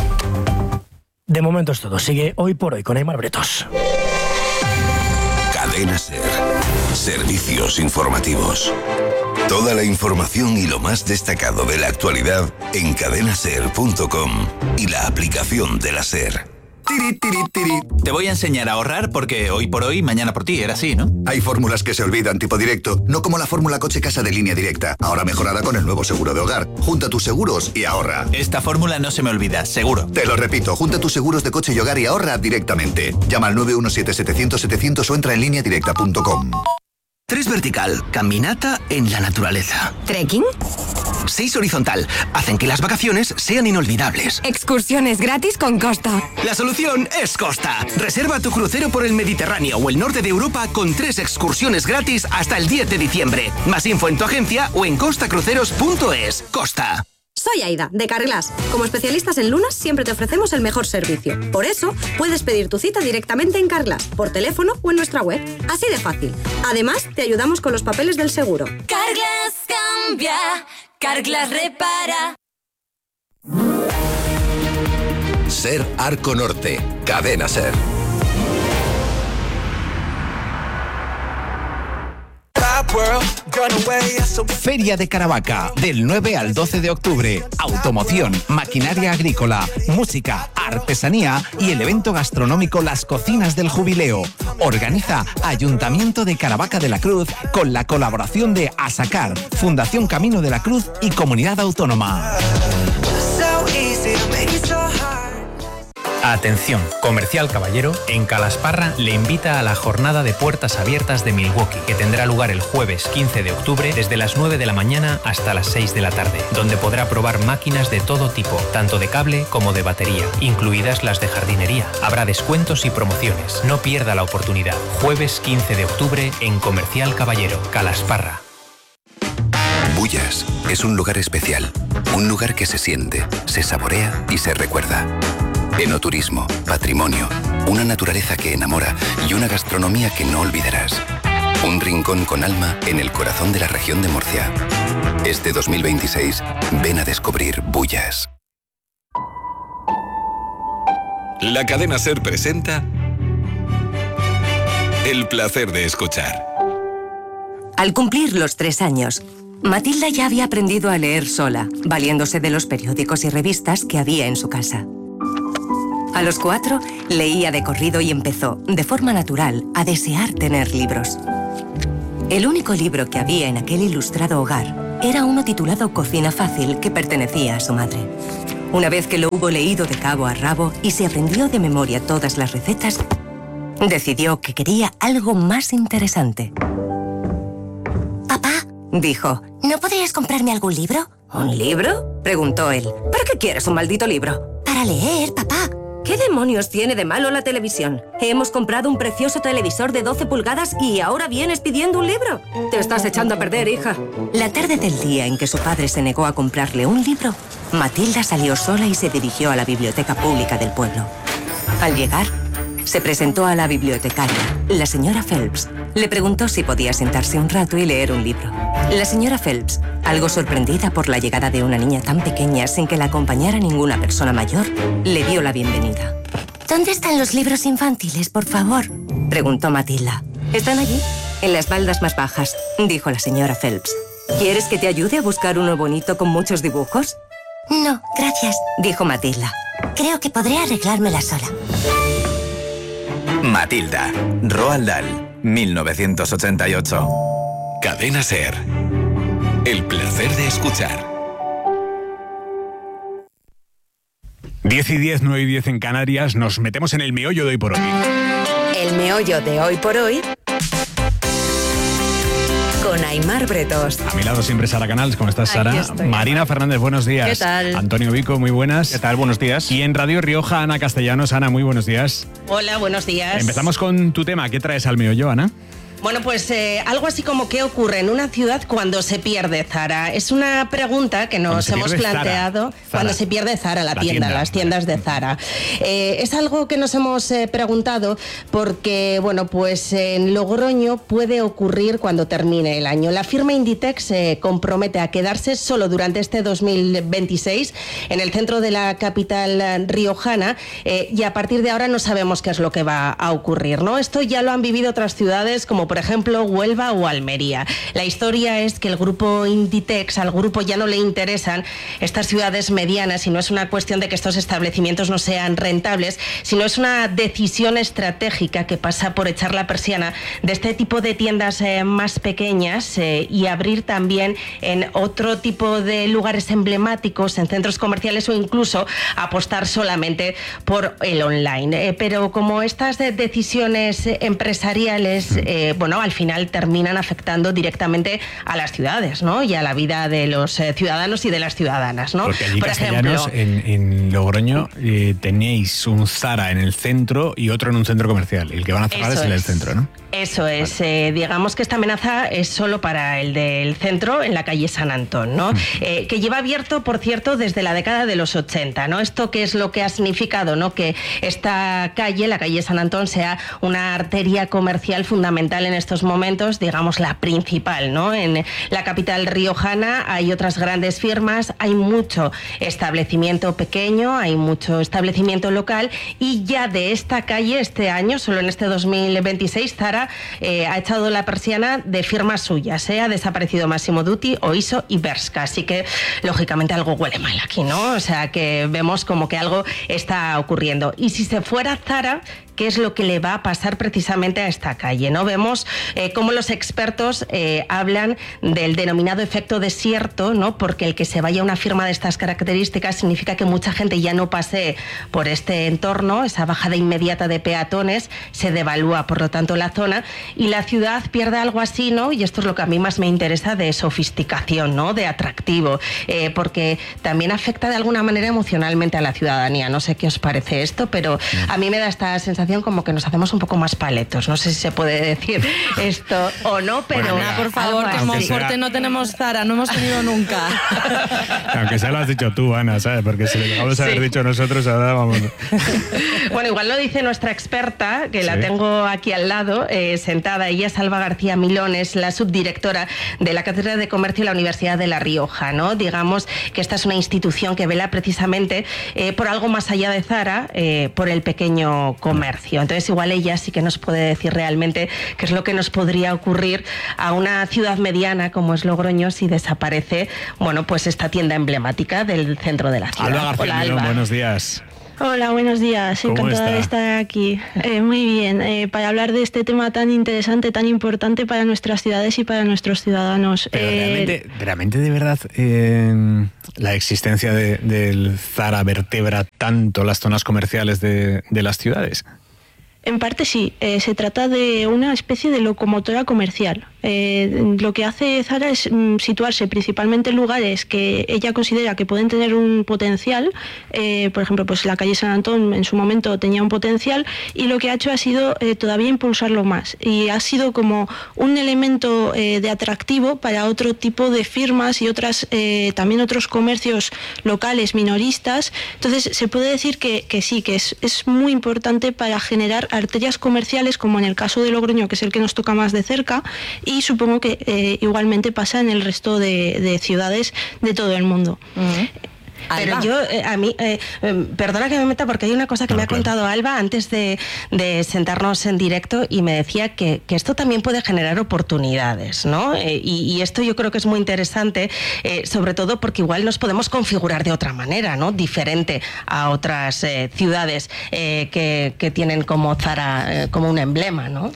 De momento es todo. Sigue Hoy por Hoy con Aymar Bretos. Cadena SER. Servicios informativos. Toda la información y lo más destacado de la actualidad en cadena ser punto com y la aplicación de la SER. Tiri, tiri, tiri. Te voy a enseñar a ahorrar porque hoy por hoy, mañana por ti, era así, ¿no? Hay fórmulas que se olvidan tipo directo, no como la fórmula coche-casa de Línea Directa, ahora mejorada con el nuevo seguro de hogar. Junta tus seguros y ahorra. Esta fórmula no se me olvida, seguro. Te lo repito, junta tus seguros de coche y hogar y ahorra directamente. Llama al nueve uno siete, setecientos, setecientos o entra en línea directa punto com. Tres vertical, caminata en la naturaleza. ¿Trekking? Seis horizontal, hacen que las vacaciones sean inolvidables. Excursiones gratis con Costa. La solución es Costa. Reserva tu crucero por el Mediterráneo o el norte de Europa con tres excursiones gratis hasta el diez de diciembre. Más info en tu agencia o en costa cruceros punto es. Costa. Soy Aida, de Carglass. Como especialistas en lunas, siempre te ofrecemos el mejor servicio. Por eso, puedes pedir tu cita directamente en Carglass, por teléfono o en nuestra web. Así de fácil. Además, te ayudamos con los papeles del seguro. Carglass cambia, Carglass repara. SER Arco Norte, Cadena SER. Feria de Caravaca, del nueve al doce de octubre. Automoción, maquinaria agrícola, música, artesanía y el evento gastronómico Las Cocinas del Jubileo. Organiza Ayuntamiento de Caravaca de la Cruz con la colaboración de Asacar, Fundación Camino de la Cruz y Comunidad Autónoma. Atención, Comercial Caballero, en Calasparra le invita a la jornada de puertas abiertas de Milwaukee, que tendrá lugar el jueves quince de octubre desde las nueve de la mañana hasta las seis de la tarde, donde podrá probar máquinas de todo tipo, tanto de cable como de batería, incluidas las de jardinería. Habrá descuentos y promociones. No pierda la oportunidad. Jueves quince de octubre en Comercial Caballero, Calasparra. Bullas es un lugar especial, un lugar que se siente, se saborea y se recuerda. Enoturismo, patrimonio, una naturaleza que enamora y una gastronomía que no olvidarás. Un rincón con alma en el corazón de la región de Murcia. Este dos mil veintiséis, ven a descubrir Bullas. La cadena SER presenta El placer de escuchar. Al cumplir los tres años, Matilda ya había aprendido a leer sola, valiéndose de los periódicos y revistas que había en su casa. A los cuatro, leía de corrido y empezó, de forma natural, a desear tener libros. El único libro que había en aquel ilustrado hogar era uno titulado Cocina Fácil, que pertenecía a su madre. Una vez que lo hubo leído de cabo a rabo y se aprendió de memoria todas las recetas, decidió que quería algo más interesante. Papá, dijo, ¿no podrías comprarme algún libro? ¿Un libro?, preguntó él. ¿Para qué quieres un maldito libro? Para leer, papá. ¿Qué demonios tiene de malo la televisión? Hemos comprado un precioso televisor de doce pulgadas y ahora vienes pidiendo un libro. Te estás echando a perder, hija. La tarde del día en que su padre se negó a comprarle un libro, Matilda salió sola y se dirigió a la biblioteca pública del pueblo. Al llegar, se presentó a la bibliotecaria, la señora Phelps. Le preguntó si podía sentarse un rato y leer un libro. La señora Phelps, algo sorprendida por la llegada de una niña tan pequeña sin que la acompañara ninguna persona mayor, le dio la bienvenida. ¿Dónde están los libros infantiles, por favor?, preguntó Matilda. Están allí, en las baldas más bajas, dijo la señora Phelps. ¿Quieres que te ayude a buscar uno bonito con muchos dibujos? No, gracias, dijo Matilda. Creo que podré arreglármela sola. Matilda, Roald Dahl, mil novecientos ochenta y ocho. Cadena SER. El placer de escuchar. diez y diez, nueve y diez en Canarias. Nos metemos en el meollo de hoy por hoy. El meollo de hoy por hoy con Aimar Bretos. A mi lado siempre Sara Canals. ¿Cómo estás, Sara? Estoy, Marina Fernández, buenos días. ¿Qué tal? Antonio Vico, muy buenas. ¿Qué tal? Buenos días. Y en Radio Rioja, Ana Castellanos. Ana, muy buenos días. Hola, buenos días. Empezamos con tu tema. ¿Qué traes al meollo, Ana? Bueno, pues eh, algo así como ¿qué ocurre en una ciudad cuando se pierde Zara? Es una pregunta que nos hemos planteado. Zara. Zara. Cuando se pierde Zara, la, la tienda, tienda, las tiendas de Zara. Eh, es algo que nos hemos eh, preguntado porque, bueno, pues en Logroño puede ocurrir cuando termine el año. La firma Inditex se compromete a quedarse solo durante este dos mil veintiséis en el centro de la capital riojana eh, y a partir de ahora no sabemos qué es lo que va a ocurrir, ¿no? Esto ya lo han vivido otras ciudades como por ejemplo Huelva o Almería. La historia es que el grupo Inditex, al grupo ya no le interesan estas ciudades medianas y no es una cuestión de que estos establecimientos no sean rentables, sino es una decisión estratégica que pasa por echar la persiana de este tipo de tiendas eh, más pequeñas eh, y abrir también en otro tipo de lugares emblemáticos, en centros comerciales o incluso apostar solamente por el online. Eh, pero como estas de decisiones empresariales eh, bueno, al final terminan afectando directamente a las ciudades, ¿no? Y a la vida de los eh, ciudadanos y de las ciudadanas, ¿no? Porque allí, por Castellanos, ejemplo, en, en Logroño eh, tenéis un Zara en el centro y otro en un centro comercial. El que van a cerrar es el del centro, ¿no? Eso es. Vale. Eh, digamos que esta amenaza es solo para el del centro, en la calle San Antón, ¿no? Mm. Eh, que lleva abierto, por cierto, desde la década de los ochenta, ¿no? Esto que es lo que ha significado, ¿no? Que esta calle, la calle San Antón, sea una arteria comercial fundamental en estos momentos, digamos la principal, ¿no? En la capital riojana hay otras grandes firmas, hay mucho establecimiento pequeño, hay mucho establecimiento local y ya de esta calle este año, solo en este dos mil veintiséis, Zara eh, ha echado la persiana de firmas suyas, ¿eh? Ha desaparecido Massimo Dutti, Oiso y Bershka, así que lógicamente algo huele mal aquí, ¿no? O sea que vemos como que algo está ocurriendo. Y si se fuera Zara, qué es lo que le va a pasar precisamente a esta calle, ¿no? Vemos eh, cómo los expertos eh, hablan del denominado efecto desierto, ¿no? Porque el que se vaya a una firma de estas características significa que mucha gente ya no pase por este entorno, esa bajada inmediata de peatones, se devalúa por lo tanto la zona y la ciudad pierde algo así, ¿no? Y esto es lo que a mí más me interesa, de sofisticación, ¿no? De atractivo, eh, porque también afecta de alguna manera emocionalmente a la ciudadanía. No sé qué os parece esto, pero a mí me da esta sensación como que nos hacemos un poco más paletos. No sé si se puede decir esto o no, pero... Bueno, Ana, por favor, que en Monforte no tenemos Zara, no hemos tenido nunca. Aunque se lo has dicho tú, Ana, ¿sabes? Porque si lo llegamos a haber sí. dicho nosotros, ahora vamos... Bueno, igual lo dice nuestra experta, que sí. la tengo aquí al lado, eh, sentada. Ella es Alba García Milón, es la subdirectora de la Cátedra de Comercio de la Universidad de La Rioja, ¿no? Digamos que esta es una institución que vela precisamente eh, por algo más allá de Zara, eh, por el pequeño comercio. Entonces, igual ella sí que nos puede decir realmente qué es lo que nos podría ocurrir a una ciudad mediana como es Logroño si desaparece, bueno, pues esta tienda emblemática del centro de la ciudad. Alba García Hola, Milón, Alba. Buenos días. Hola, buenos días. Encantada de estar aquí. Eh, muy bien, eh, para hablar de este tema tan interesante, tan importante para nuestras ciudades y para nuestros ciudadanos. Pero eh, realmente, realmente, de verdad, eh, la existencia de, del Zara vertebra tanto las zonas comerciales de, de las ciudades. En parte sí, eh, se trata de una especie de locomotora comercial. Eh, lo que hace Zara es mm, situarse principalmente en lugares que ella considera que pueden tener un potencial. Eh, por ejemplo, pues la calle San Antón en su momento tenía un potencial y lo que ha hecho ha sido eh, todavía impulsarlo más. Y ha sido como un elemento eh, de atractivo para otro tipo de firmas y otras eh, también otros comercios locales, minoristas. Entonces se puede decir que, que sí, que es, es muy importante para generar arterias comerciales, como en el caso de Logroño, que es el que nos toca más de cerca, y supongo que eh, igualmente pasa en el resto de, de ciudades de todo el mundo. Uh-huh. Pero Alba. yo, eh, a mí, eh, eh, perdona que me meta porque hay una cosa que no, me ha claro. contado Alba antes de, de sentarnos en directo y me decía que, que esto también puede generar oportunidades, ¿no? Eh, y, y esto yo creo que es muy interesante, eh, sobre todo porque igual nos podemos configurar de otra manera, ¿no? Diferente a otras eh, ciudades eh, que, que tienen como Zara, eh, como un emblema, ¿no?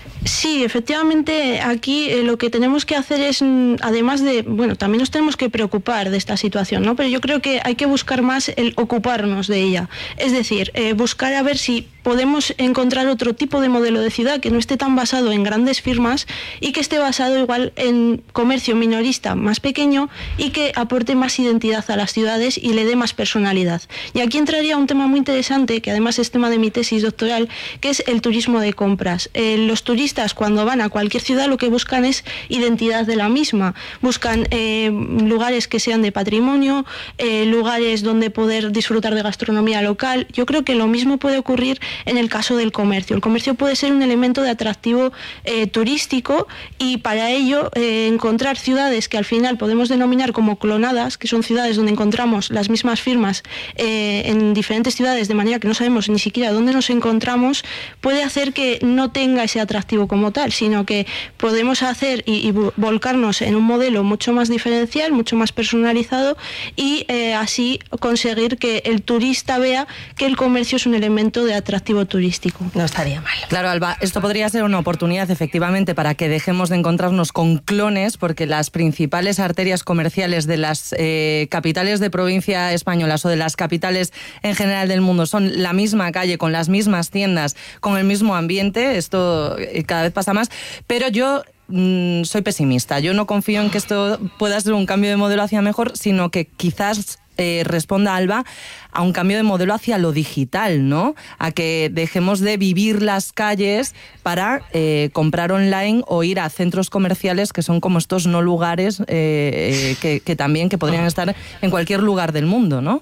Sí, efectivamente, aquí eh, lo que tenemos que hacer es, además de, bueno, también nos tenemos que preocupar de esta situación, ¿no? Pero yo creo que hay que buscar más el ocuparnos de ella. Es decir, eh, buscar a ver si podemos encontrar otro tipo de modelo de ciudad que no esté tan basado en grandes firmas y que esté basado igual en comercio minorista más pequeño y que aporte más identidad a las ciudades y le dé más personalidad. Y aquí entraría un tema muy interesante, que además es tema de mi tesis doctoral, que es el turismo de compras. Eh, los turistas cuando van a cualquier ciudad lo que buscan es identidad de la misma. Buscan eh, lugares que sean de patrimonio, eh, lugares donde poder disfrutar de gastronomía local. Yo creo que lo mismo puede ocurrir en el caso del comercio. El comercio puede ser un elemento de atractivo eh, turístico y para ello eh, encontrar ciudades que al final podemos denominar como clonadas, que son ciudades donde encontramos las mismas firmas eh, en diferentes ciudades de manera que no sabemos ni siquiera dónde nos encontramos, puede hacer que no tenga ese atractivo como tal, sino que podemos hacer y, y volcarnos en un modelo mucho más diferencial, mucho más personalizado y eh, así conseguir que el turista vea que el comercio es un elemento de atractivo turístico. No estaría mal. Claro, Alba, esto podría ser una oportunidad efectivamente para que dejemos de encontrarnos con clones, porque las principales arterias comerciales de las eh, capitales de provincia españolas o de las capitales en general del mundo son la misma calle, con las mismas tiendas, con el mismo ambiente. Esto eh, cada vez pasa más, pero yo mmm, soy pesimista. Yo no confío en que esto pueda ser un cambio de modelo hacia mejor, sino que quizás Eh, responda, Alba, a un cambio de modelo hacia lo digital, ¿no? A que dejemos de vivir las calles para eh, comprar online o ir a centros comerciales que son como estos no lugares eh, eh, que, que también que podrían estar en cualquier lugar del mundo, ¿no?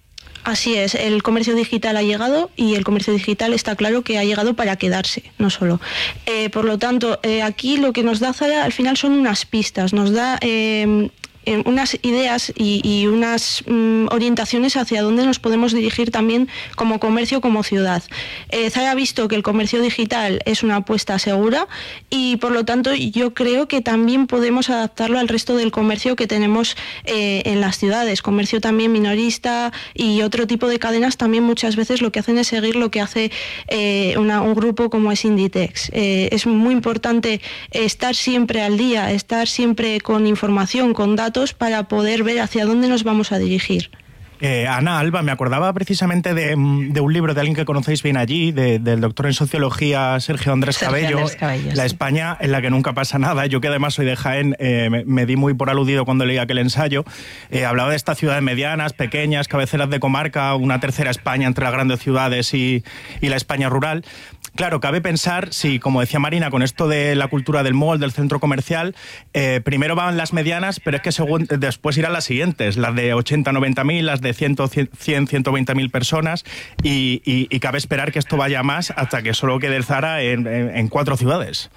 Así es, el comercio digital ha llegado y el comercio digital está claro que ha llegado para quedarse, no solo. Eh, por lo tanto, eh, aquí lo que nos da Zara al final son unas pistas, nos da... Eh, eh, unas ideas y, y unas mm, orientaciones hacia dónde nos podemos dirigir también como comercio, como ciudad. Eh, Zara ha visto que el comercio digital es una apuesta segura y por lo tanto yo creo que también podemos adaptarlo al resto del comercio que tenemos eh, en las ciudades, comercio también minorista y otro tipo de cadenas también muchas veces lo que hacen es seguir lo que hace eh, una, un grupo como es Inditex. Eh, es muy importante estar siempre al día, estar siempre con información, con datos para poder ver hacia dónde nos vamos a dirigir. Eh, Ana, Alba, me acordaba precisamente de, de un libro de alguien que conocéis bien allí, de, del doctor en sociología Sergio Andrés Sergio Cabello, Andrés Cabello, La sí. España en la que nunca pasa nada. Yo que además soy de Jaén, eh, me, me di muy por aludido cuando leí aquel ensayo. Eh, hablaba de estas ciudades medianas, pequeñas, cabeceras de comarca, una tercera España entre las grandes ciudades y, y la España rural. Claro, cabe pensar, si, como decía Marina, con esto de la cultura del mall, del centro comercial, eh, primero van las medianas, pero es que según, después irán las siguientes, las de ochenta, noventa mil, las de cien, cien, ciento veinte mil personas, y, y, y cabe esperar que esto vaya más hasta que solo quede el Zara en, en, en cuatro ciudades.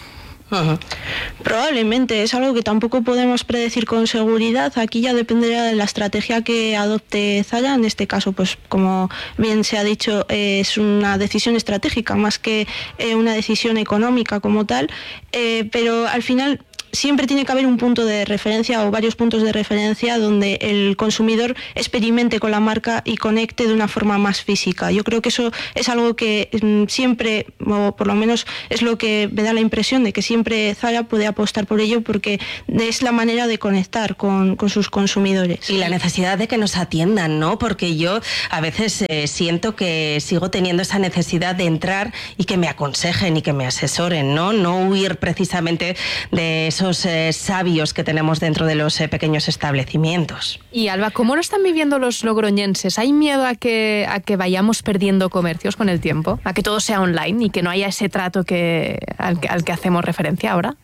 Ajá. Probablemente, es algo que tampoco podemos predecir con seguridad. Aquí ya dependerá de la estrategia que adopte Zara. En este caso, pues como bien se ha dicho, eh, es una decisión estratégica más que eh, una decisión económica como tal, eh, pero al final siempre tiene que haber un punto de referencia o varios puntos de referencia donde el consumidor experimente con la marca y conecte de una forma más física. Yo creo que eso es algo que mm, siempre, o por lo menos es lo que me da la impresión de que siempre Zara puede apostar por ello porque es la manera de conectar con, con sus consumidores. Y la necesidad de que nos atiendan, ¿no? Porque yo a veces eh, siento que sigo teniendo esa necesidad de entrar y que me aconsejen y que me asesoren, ¿no? No huir precisamente de esos Eh, sabios que tenemos dentro de los eh, pequeños establecimientos. Y Alba, ¿cómo lo están viviendo los logroñenses? ¿Hay miedo a que, a que vayamos perdiendo comercios con el tiempo? ¿A que todo sea online y que no haya ese trato que, al, que, al que hacemos referencia ahora?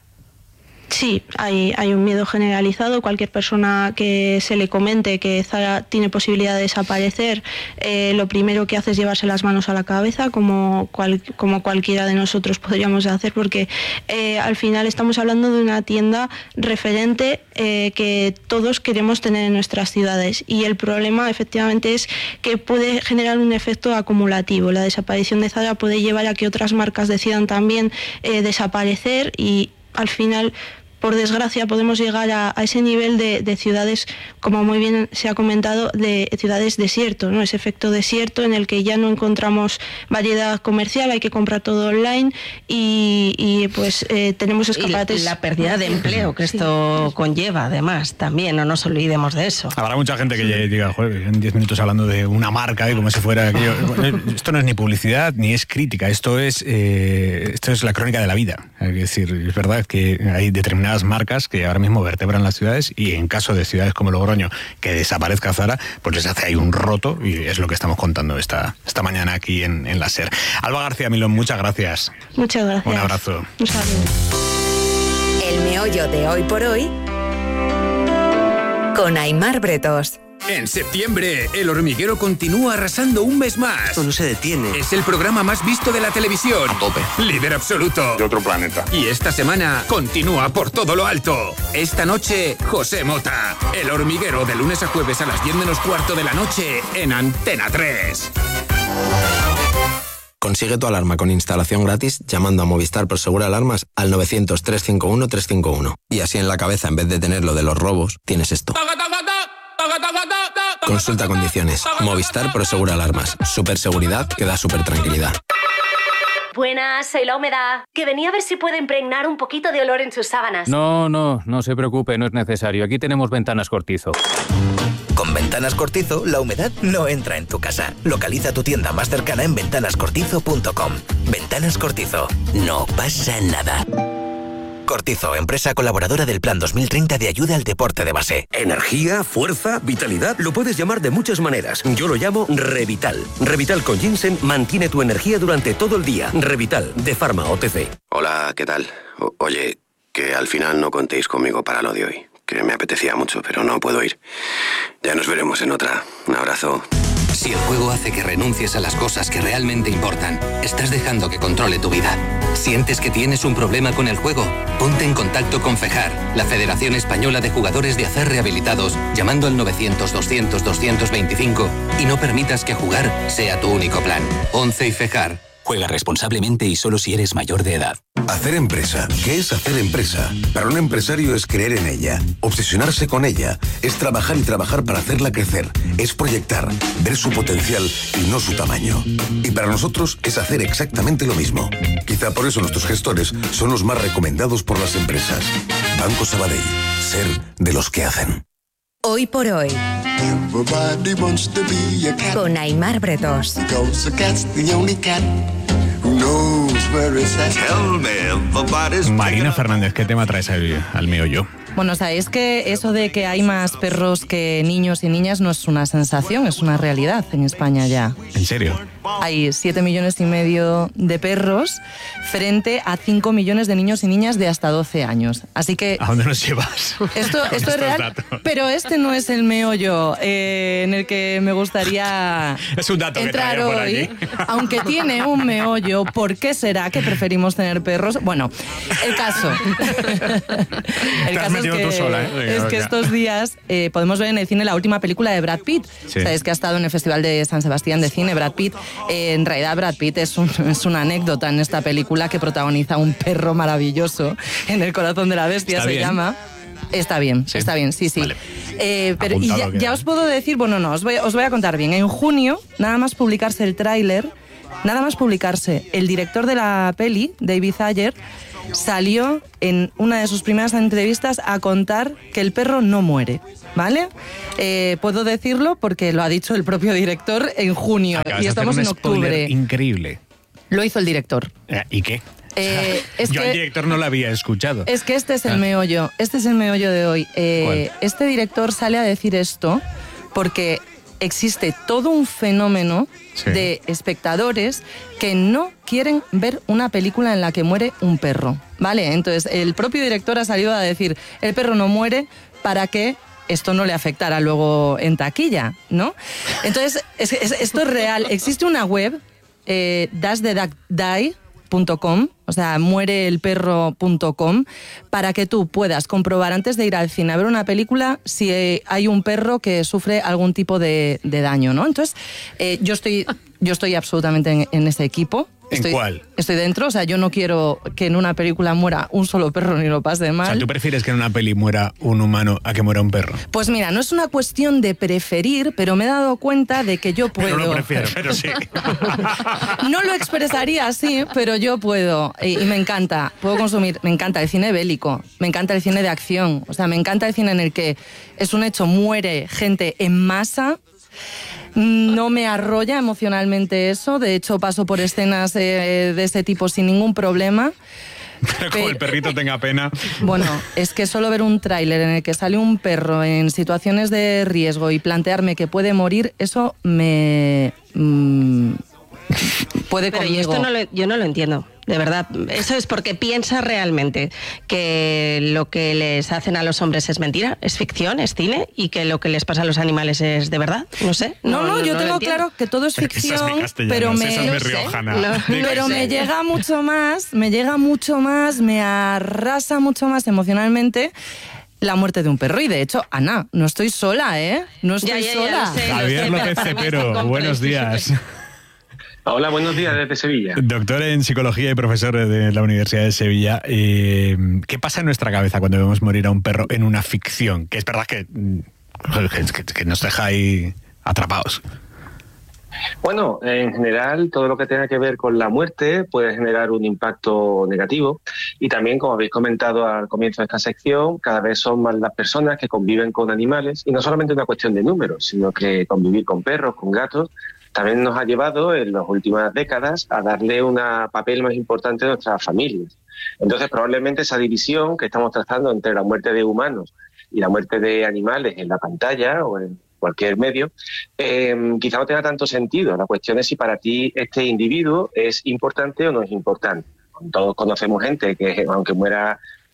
Sí, hay, hay un miedo generalizado. Cualquier persona que se le comente que Zara tiene posibilidad de desaparecer, eh, lo primero que hace es llevarse las manos a la cabeza, como, cual, como cualquiera de nosotros podríamos hacer, porque eh, al final estamos hablando de una tienda referente eh, que todos queremos tener en nuestras ciudades. Y el problema efectivamente es que puede generar un efecto acumulativo. La desaparición de Zara puede llevar a que otras marcas decidan también eh, desaparecer y al final, por desgracia, podemos llegar a, a ese nivel de, de ciudades, como muy bien se ha comentado, de ciudades desierto, ¿no? Ese efecto desierto en el que ya no encontramos variedad comercial, hay que comprar todo online y, y pues eh, tenemos escaparates. Y la pérdida de empleo que esto sí. conlleva, además, también, no nos olvidemos de eso. Habrá mucha gente que sí. diga, joder, en diez minutos hablando de una marca y como si fuera aquello. Esto no es ni publicidad ni es crítica, esto es, eh, esto es la crónica de la vida. Es decir, es verdad que hay determinadas marcas que ahora mismo vertebran las ciudades y en caso de ciudades como Logroño que desaparezca Zara, pues les hace ahí un roto y es lo que estamos contando esta, esta mañana aquí en, en la SER. Alba García Milón, muchas gracias. Muchas gracias. Un abrazo. Un saludo. El meollo de Hoy por Hoy con Aimar Bretos. En septiembre, El Hormiguero continúa arrasando un mes más. Esto no se detiene. Es el programa más visto de la televisión. A tope. Líder absoluto. De otro planeta. Y esta semana continúa por todo lo alto. Esta noche, José Mota. El Hormiguero, de lunes a jueves a las diez menos cuarto de la noche en Antena tres. Consigue tu alarma con instalación gratis llamando a Movistar Prosegur Alarmas al novecientos, trescientos cincuenta y uno, trescientos cincuenta y uno. Y así en la cabeza, en vez de tener lo de los robos, tienes esto. Consulta condiciones. Movistar Prosegur Alarmas. Super seguridad que da super tranquilidad. Buenas, soy la humedad. Que venía a ver si puedo impregnar un poquito de olor en sus sábanas. No, no, no se preocupe, no es necesario. Aquí tenemos Ventanas Cortizo. Con Ventanas Cortizo, la humedad no entra en tu casa. Localiza tu tienda más cercana en ventanas cortizo punto com. Ventanas Cortizo. No pasa nada. Cortizo, empresa colaboradora del Plan dos mil treinta de ayuda al deporte de base. Energía, fuerza, vitalidad, lo puedes llamar de muchas maneras. Yo lo llamo Revital. Revital con ginseng mantiene tu energía durante todo el día. Revital, de Pharma O T C. Hola, ¿qué tal? O- oye, que al final no contéis conmigo para lo de hoy. Que me apetecía mucho, pero no puedo ir. Ya nos veremos en otra. Un abrazo. Si el juego hace que renuncies a las cosas que realmente importan, estás dejando que controle tu vida. ¿Sientes que tienes un problema con el juego? Ponte en contacto con FEJAR, la Federación Española de Jugadores de Azar Rehabilitados, llamando al novecientos, doscientos, doscientos veinticinco y no permitas que jugar sea tu único plan. once y FEJAR. Juega responsablemente y solo si eres mayor de edad. Hacer empresa. ¿Qué es hacer empresa? Para un empresario es creer en ella, obsesionarse con ella, es trabajar y trabajar para hacerla crecer, es proyectar, ver su potencial y no su tamaño. Y para nosotros es hacer exactamente lo mismo. Quizá por eso nuestros gestores son los más recomendados por las empresas. Banco Sabadell. Ser de los que hacen. Hoy por hoy. Con Aimar Bretos. Marina Fernández, ¿qué tema traes al, al meollo? Bueno, sabéis que eso de que hay más perros que niños y niñas no es una sensación, es una realidad en España ya. ¿En serio? Hay siete millones y medio de perros frente a cinco millones de niños y niñas de hasta doce años. Así que... ¿A dónde nos llevas? Esto, esto es real, datos. Pero este no es el meollo eh, en el que me gustaría es un dato entrar que hoy. aquí. Aunque tiene un meollo, ¿por qué será que preferimos tener perros? Bueno, el caso... el caso es que, sola, ¿eh? Venga, es que estos días eh, podemos ver en el cine la última película de Brad Pitt. Sí. Sabéis que ha estado en el Festival de San Sebastián de Cine, Brad Pitt. Eh, en realidad Brad Pitt es, un, es una anécdota en esta película que protagoniza un perro maravilloso en El corazón de la bestia, ¿Está se bien? llama. Está bien, sí. está bien, sí, sí. Vale. Eh, pero y ya, ya os puedo decir, bueno, no, os voy, os voy a contar bien. En junio, nada más publicarse el tráiler, nada más publicarse, el director de la peli, David Ayer, salió en una de sus primeras entrevistas a contar que el perro no muere, ¿vale? Eh, puedo decirlo porque lo ha dicho el propio director en junio. Acabas y estamos de hacer un en octubre. spoiler increíble. Lo hizo el director. ¿Y qué? Eh, es Yo que, al director no lo había escuchado. Es que este es el Ah. meollo, este es el meollo de hoy. Eh, este director sale a decir esto porque existe todo un fenómeno Sí. de espectadores que no quieren ver una película en la que muere un perro, ¿vale? Entonces, el propio director ha salido a decir, el perro no muere para que esto no le afectara luego en taquilla, ¿no? Entonces, es, es, esto es real. Existe una web, eh, dash the duck die punto com, o sea, muereelperro punto com, para que tú puedas comprobar antes de ir al cine a ver una película si eh, hay un perro que sufre algún tipo de, de daño, ¿no? Entonces, eh, yo estoy yo estoy absolutamente en, en ese equipo. ¿En Estoy, cuál? Estoy dentro, o sea, yo no quiero que en una película muera un solo perro ni lo pase mal. O sea, ¿tú prefieres que en una peli muera un humano a que muera un perro? Pues mira, no es una cuestión de preferir, pero me he dado cuenta de que yo puedo. No lo prefiero, pero sí. No lo expresaría así, pero yo puedo. Y, y me encanta, puedo consumir, me encanta el cine bélico, me encanta el cine de acción, o sea, me encanta el cine en el que es un hecho, muere gente en masa. No me arrolla emocionalmente eso, de hecho paso por escenas eh, de ese tipo sin ningún problema. Pero como el perrito tenga pena. Bueno, es que solo ver un tráiler en el que sale un perro en situaciones de riesgo y plantearme que puede morir, eso me... Mmm, puede Pero conmigo. yo, esto no lo, yo no lo entiendo, de verdad. Eso es porque piensa realmente que lo que les hacen a los hombres es mentira, es ficción, es cine, y que lo que les pasa a los animales es de verdad. No sé. No, no, no yo no tengo lo claro que todo es ficción, Esa es mi castellano, pero me, esa es mi riojana. No, pero me llega mucho más, me llega mucho más, me arrasa mucho más emocionalmente la muerte de un perro. Y de hecho, Ana, no estoy sola, ¿eh? No estoy Ya, ya, ya, sola. lo sé, lo Javier sé, López pero para mí es Cepero, incomprensible. buenos días. Hola, buenos días desde Sevilla. Doctor en psicología y profesor de la Universidad de Sevilla. Eh, ¿Qué pasa en nuestra cabeza cuando vemos morir a un perro en una ficción? Que es verdad que, que, que nos deja ahí atrapados. Bueno, en general, todo lo que tenga que ver con la muerte puede generar un impacto negativo. Y también, como habéis comentado al comienzo de esta sección, cada vez son más las personas que conviven con animales. Y no solamente una cuestión de números, sino que convivir con perros, con gatos, también nos ha llevado en las últimas décadas a darle un papel más importante a nuestras familias. Entonces, probablemente esa división que estamos tratando entre la muerte de humanos y la muerte de animales en la pantalla o en cualquier medio, eh, quizá no tenga tanto sentido. La cuestión es si para ti este individuo es importante o no es importante. Todos conocemos gente que, aunque muera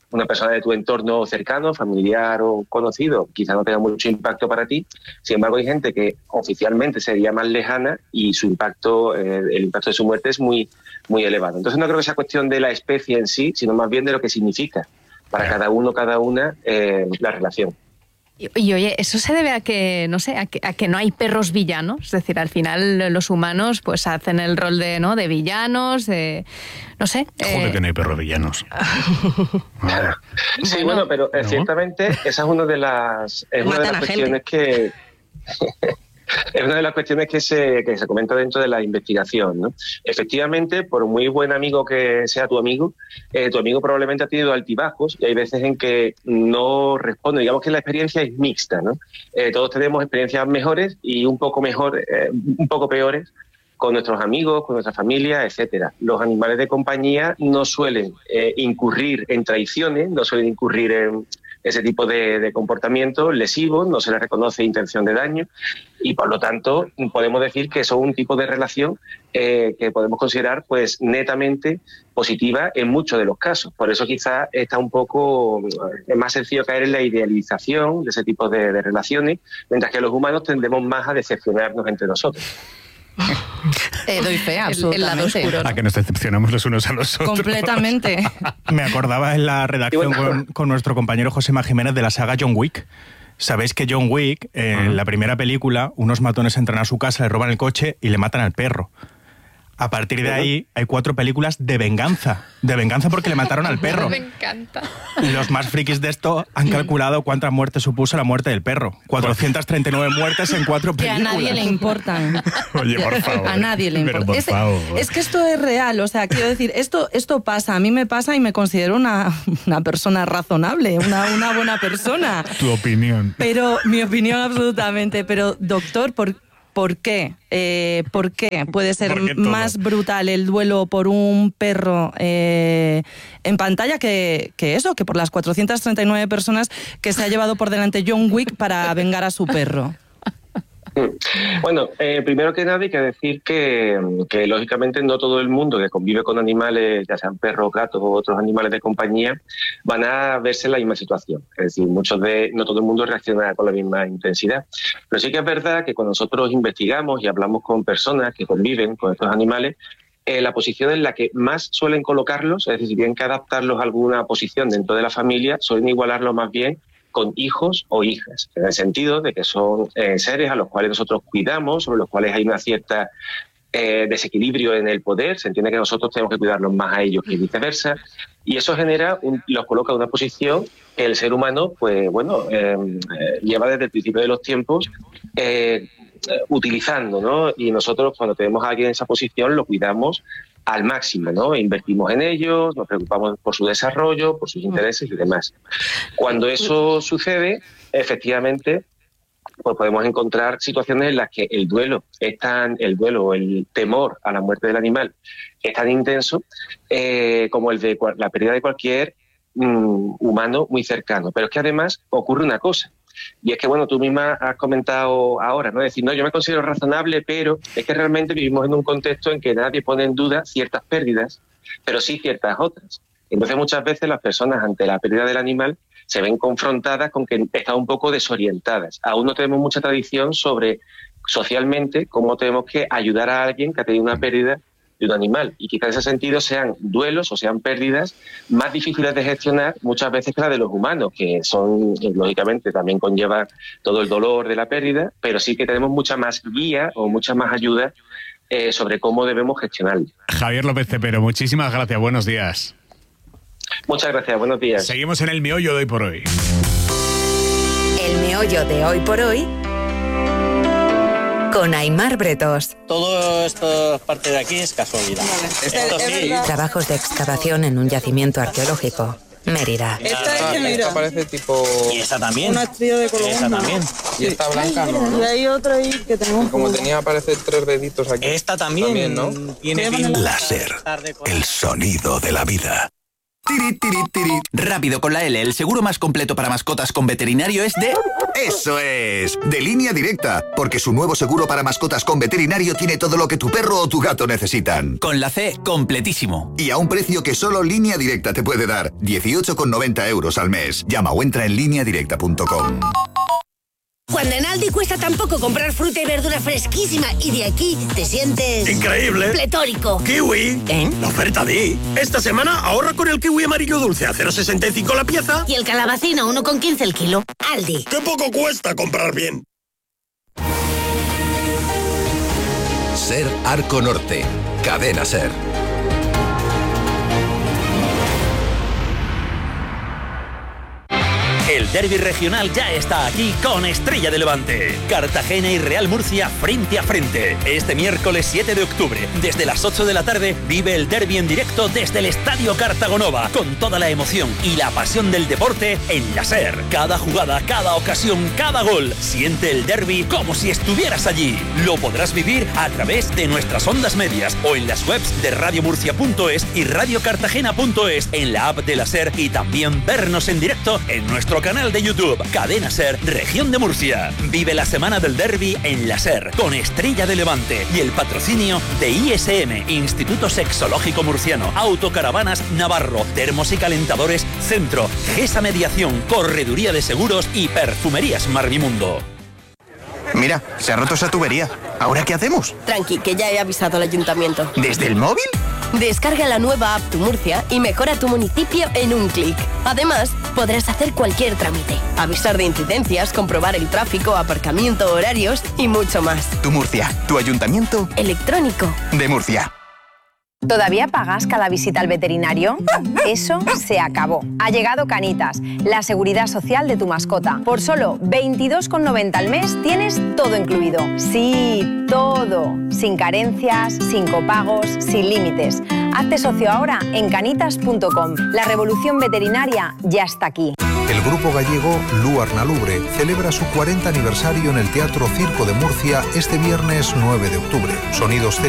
una persona de tu entorno cercano, familiar o conocido, quizá no tenga mucho impacto para ti. Sin embargo, hay gente que oficialmente sería más lejana y su impacto, eh, el impacto de su muerte es muy, muy elevado. Entonces no creo que sea cuestión de la especie en sí, sino más bien de lo que significa para cada uno, cada una, eh, la relación. Y, y oye, ¿eso se debe a que, no sé, a que, a que no hay perros villanos? Es decir, al final los humanos pues hacen el rol de, ¿no?, de villanos, de... no sé. Joder, eh... que no hay perros villanos. Sí, bueno, pero eh, ¿no? ciertamente esa es una de las, es una de las cuestiones que... Es una de las cuestiones que se, que se comenta dentro de la investigación, ¿no? Efectivamente, por muy buen amigo que sea tu amigo, eh, tu amigo probablemente ha tenido altibajos y hay veces en que no responde. Digamos que la experiencia es mixta, ¿no? Eh, todos tenemos experiencias mejores y un poco mejor, eh, un poco peores con nuestros amigos, con nuestra familia, etcétera. Los animales de compañía no suelen eh, incurrir en traiciones, no suelen incurrir en ese tipo de, de comportamientos lesivos, no se les reconoce intención de daño y por lo tanto podemos decir que son un tipo de relación eh, que podemos considerar pues netamente positiva en muchos de los casos. Por eso quizás está un poco, es más sencillo caer en la idealización de ese tipo de, de relaciones, mientras que los humanos tendemos más a decepcionarnos entre nosotros. Eh, doy fe, El- el lado absolutamente. oscuro, ¿no? A que nos decepcionamos los unos a los otros. Completamente. Me acordaba en la redacción Y bueno. con, con nuestro compañero Josema Jiménez de la saga John Wick. Sabéis que John Wick, eh, en la primera película, unos matones entran a su casa, le roban el coche y le matan al perro. A partir de ahí hay cuatro películas de venganza. De venganza porque le mataron al perro. Me encanta. Y los más frikis de esto han calculado cuántas muertes supuso la muerte del perro. cuatrocientas treinta y nueve muertes en cuatro Que a películas. nadie le importan. Oye, por favor. A nadie le Pero importa. por Es, favor. es que esto es real, o sea, quiero decir, esto, esto pasa, a mí me pasa y me considero una, una persona razonable, una, una buena persona. Tu opinión. Pero, mi opinión absolutamente, pero doctor, ¿por, por qué? Eh, ¿Por qué puede ser ¿Por qué todo? más brutal el duelo por un perro eh, en pantalla que, que eso, que por las cuatrocientas treinta y nueve personas que se ha llevado por delante John Wick para vengar a su perro? Bueno, eh, primero que nada hay que decir que, que lógicamente no todo el mundo que convive con animales, ya sean perros, gatos o otros animales de compañía, van a verse en la misma situación. Es decir, muchos de, no todo el mundo reacciona con la misma intensidad. Pero sí que es verdad que cuando nosotros investigamos y hablamos con personas que conviven con estos animales, eh, la posición en la que más suelen colocarlos, es decir, si tienen que adaptarlos a alguna posición dentro de la familia, suelen igualarlos más bien con hijos o hijas, en el sentido de que son eh, seres a los cuales nosotros cuidamos, sobre los cuales hay una cierta eh, desequilibrio en el poder, se entiende que nosotros tenemos que cuidarlos más a ellos que viceversa, y eso genera, un, los coloca en una posición que el ser humano, pues bueno, eh, eh, lleva desde el principio de los tiempos eh, utilizando, ¿no? Y nosotros cuando tenemos a alguien en esa posición lo cuidamos al máximo, ¿no? Invertimos en ellos, nos preocupamos por su desarrollo, por sus intereses y demás. Cuando eso sucede, efectivamente, pues podemos encontrar situaciones en las que el duelo es tan, el duelo o el temor a la muerte del animal es tan intenso eh, como el de la pérdida de cualquier mm, humano muy cercano. Pero es que además ocurre una cosa. Y es que, bueno, tú misma has comentado ahora, ¿no? Es decir, no, yo me considero razonable, pero es que realmente vivimos en un contexto en que nadie pone en duda ciertas pérdidas, pero sí ciertas otras. Entonces, muchas veces las personas, ante la pérdida del animal, se ven confrontadas con que están un poco desorientadas. Aún no tenemos mucha tradición sobre, socialmente, cómo tenemos que ayudar a alguien que ha tenido una pérdida de un animal. Y quizá en ese sentido sean duelos o sean pérdidas más difíciles de gestionar muchas veces que las de los humanos, que son, lógicamente, también conllevan todo el dolor de la pérdida, pero sí que tenemos mucha más guía o mucha más ayuda eh, sobre cómo debemos gestionarlo. Javier López Cepero, muchísimas gracias. Buenos días. Muchas gracias. Buenos días. Seguimos en el meollo de hoy por hoy. El meollo de hoy por hoy con Aimar Bretos. Todo esta parte de aquí es casualidad. Esto sí. Trabajos de excavación en un yacimiento arqueológico. Mérida. Esta es que mira. Esta parece tipo... Y esta también. Una estrella de color. Esta también. Y esta blanca, ¿no? Y hay otra ahí que tenemos... Como tenía, parece tres deditos aquí. Esta también, también ¿no? Tiene láser, el sonido de la vida. Tiri, tiri, tiri. Rápido con la L, el seguro más completo para mascotas con veterinario es de... ¡Eso es! De Línea Directa, porque su nuevo seguro para mascotas con veterinario tiene todo lo que tu perro o tu gato necesitan. Con la C, completísimo. Y a un precio que solo Línea Directa te puede dar, dieciocho con noventa euros al mes. Llama o entra en línea directa punto com. Cuando en Aldi cuesta tan poco comprar fruta y verdura fresquísima y de aquí te sientes... ¡increíble! ¡Pletórico! ¡Kiwi! ¿Eh? La oferta Di. Esta semana ahorra con el kiwi amarillo dulce a cero coma sesenta y cinco la pieza. Y el calabacín a uno con quince el kilo. Aldi. ¡Qué poco cuesta comprar bien! Ser Arco Norte. Cadena Ser. El derbi regional ya está aquí con Estrella de Levante. Cartagena y Real Murcia frente a frente. Este miércoles siete de octubre, desde las ocho de la tarde, vive el derbi en directo desde el Estadio Cartagonova, con toda la emoción y la pasión del deporte en la SER. Cada jugada, cada ocasión, cada gol. Siente el derbi como si estuvieras allí. Lo podrás vivir a través de nuestras ondas medias o en las webs de radio murcia punto es y radio cartagena punto es, en la app de la SER, y también vernos en directo en nuestro canal de YouTube, Cadena Ser, Región de Murcia. Vive la semana del derbi en la SER, con Estrella de Levante y el patrocinio de I S M, Instituto Sexológico Murciano, Autocaravanas Navarro, Termos y Calentadores Centro, GESA Mediación, Correduría de Seguros y Perfumerías Marmimundo. Mira, se ha roto esa tubería. ¿Ahora qué hacemos? Tranqui, que ya he avisado al ayuntamiento. ¿Desde el móvil? Descarga la nueva app Tu Murcia y mejora tu municipio en un clic. Además, podrás hacer cualquier trámite, avisar de incidencias, comprobar el tráfico, aparcamiento, horarios y mucho más. Tu Murcia, tu ayuntamiento electrónico de Murcia. ¿Todavía pagas cada visita al veterinario? Eso se acabó. Ha llegado Canitas, la seguridad social de tu mascota. Por solo veintidós con noventa al mes tienes todo incluido. Sí, todo. Sin carencias, sin copagos, sin límites. Hazte socio ahora en canitas punto com. La revolución veterinaria ya está aquí. El grupo gallego Luar na Lubre celebra su cuarenta aniversario en el Teatro Circo de Murcia este viernes nueve de octubre. Sonidos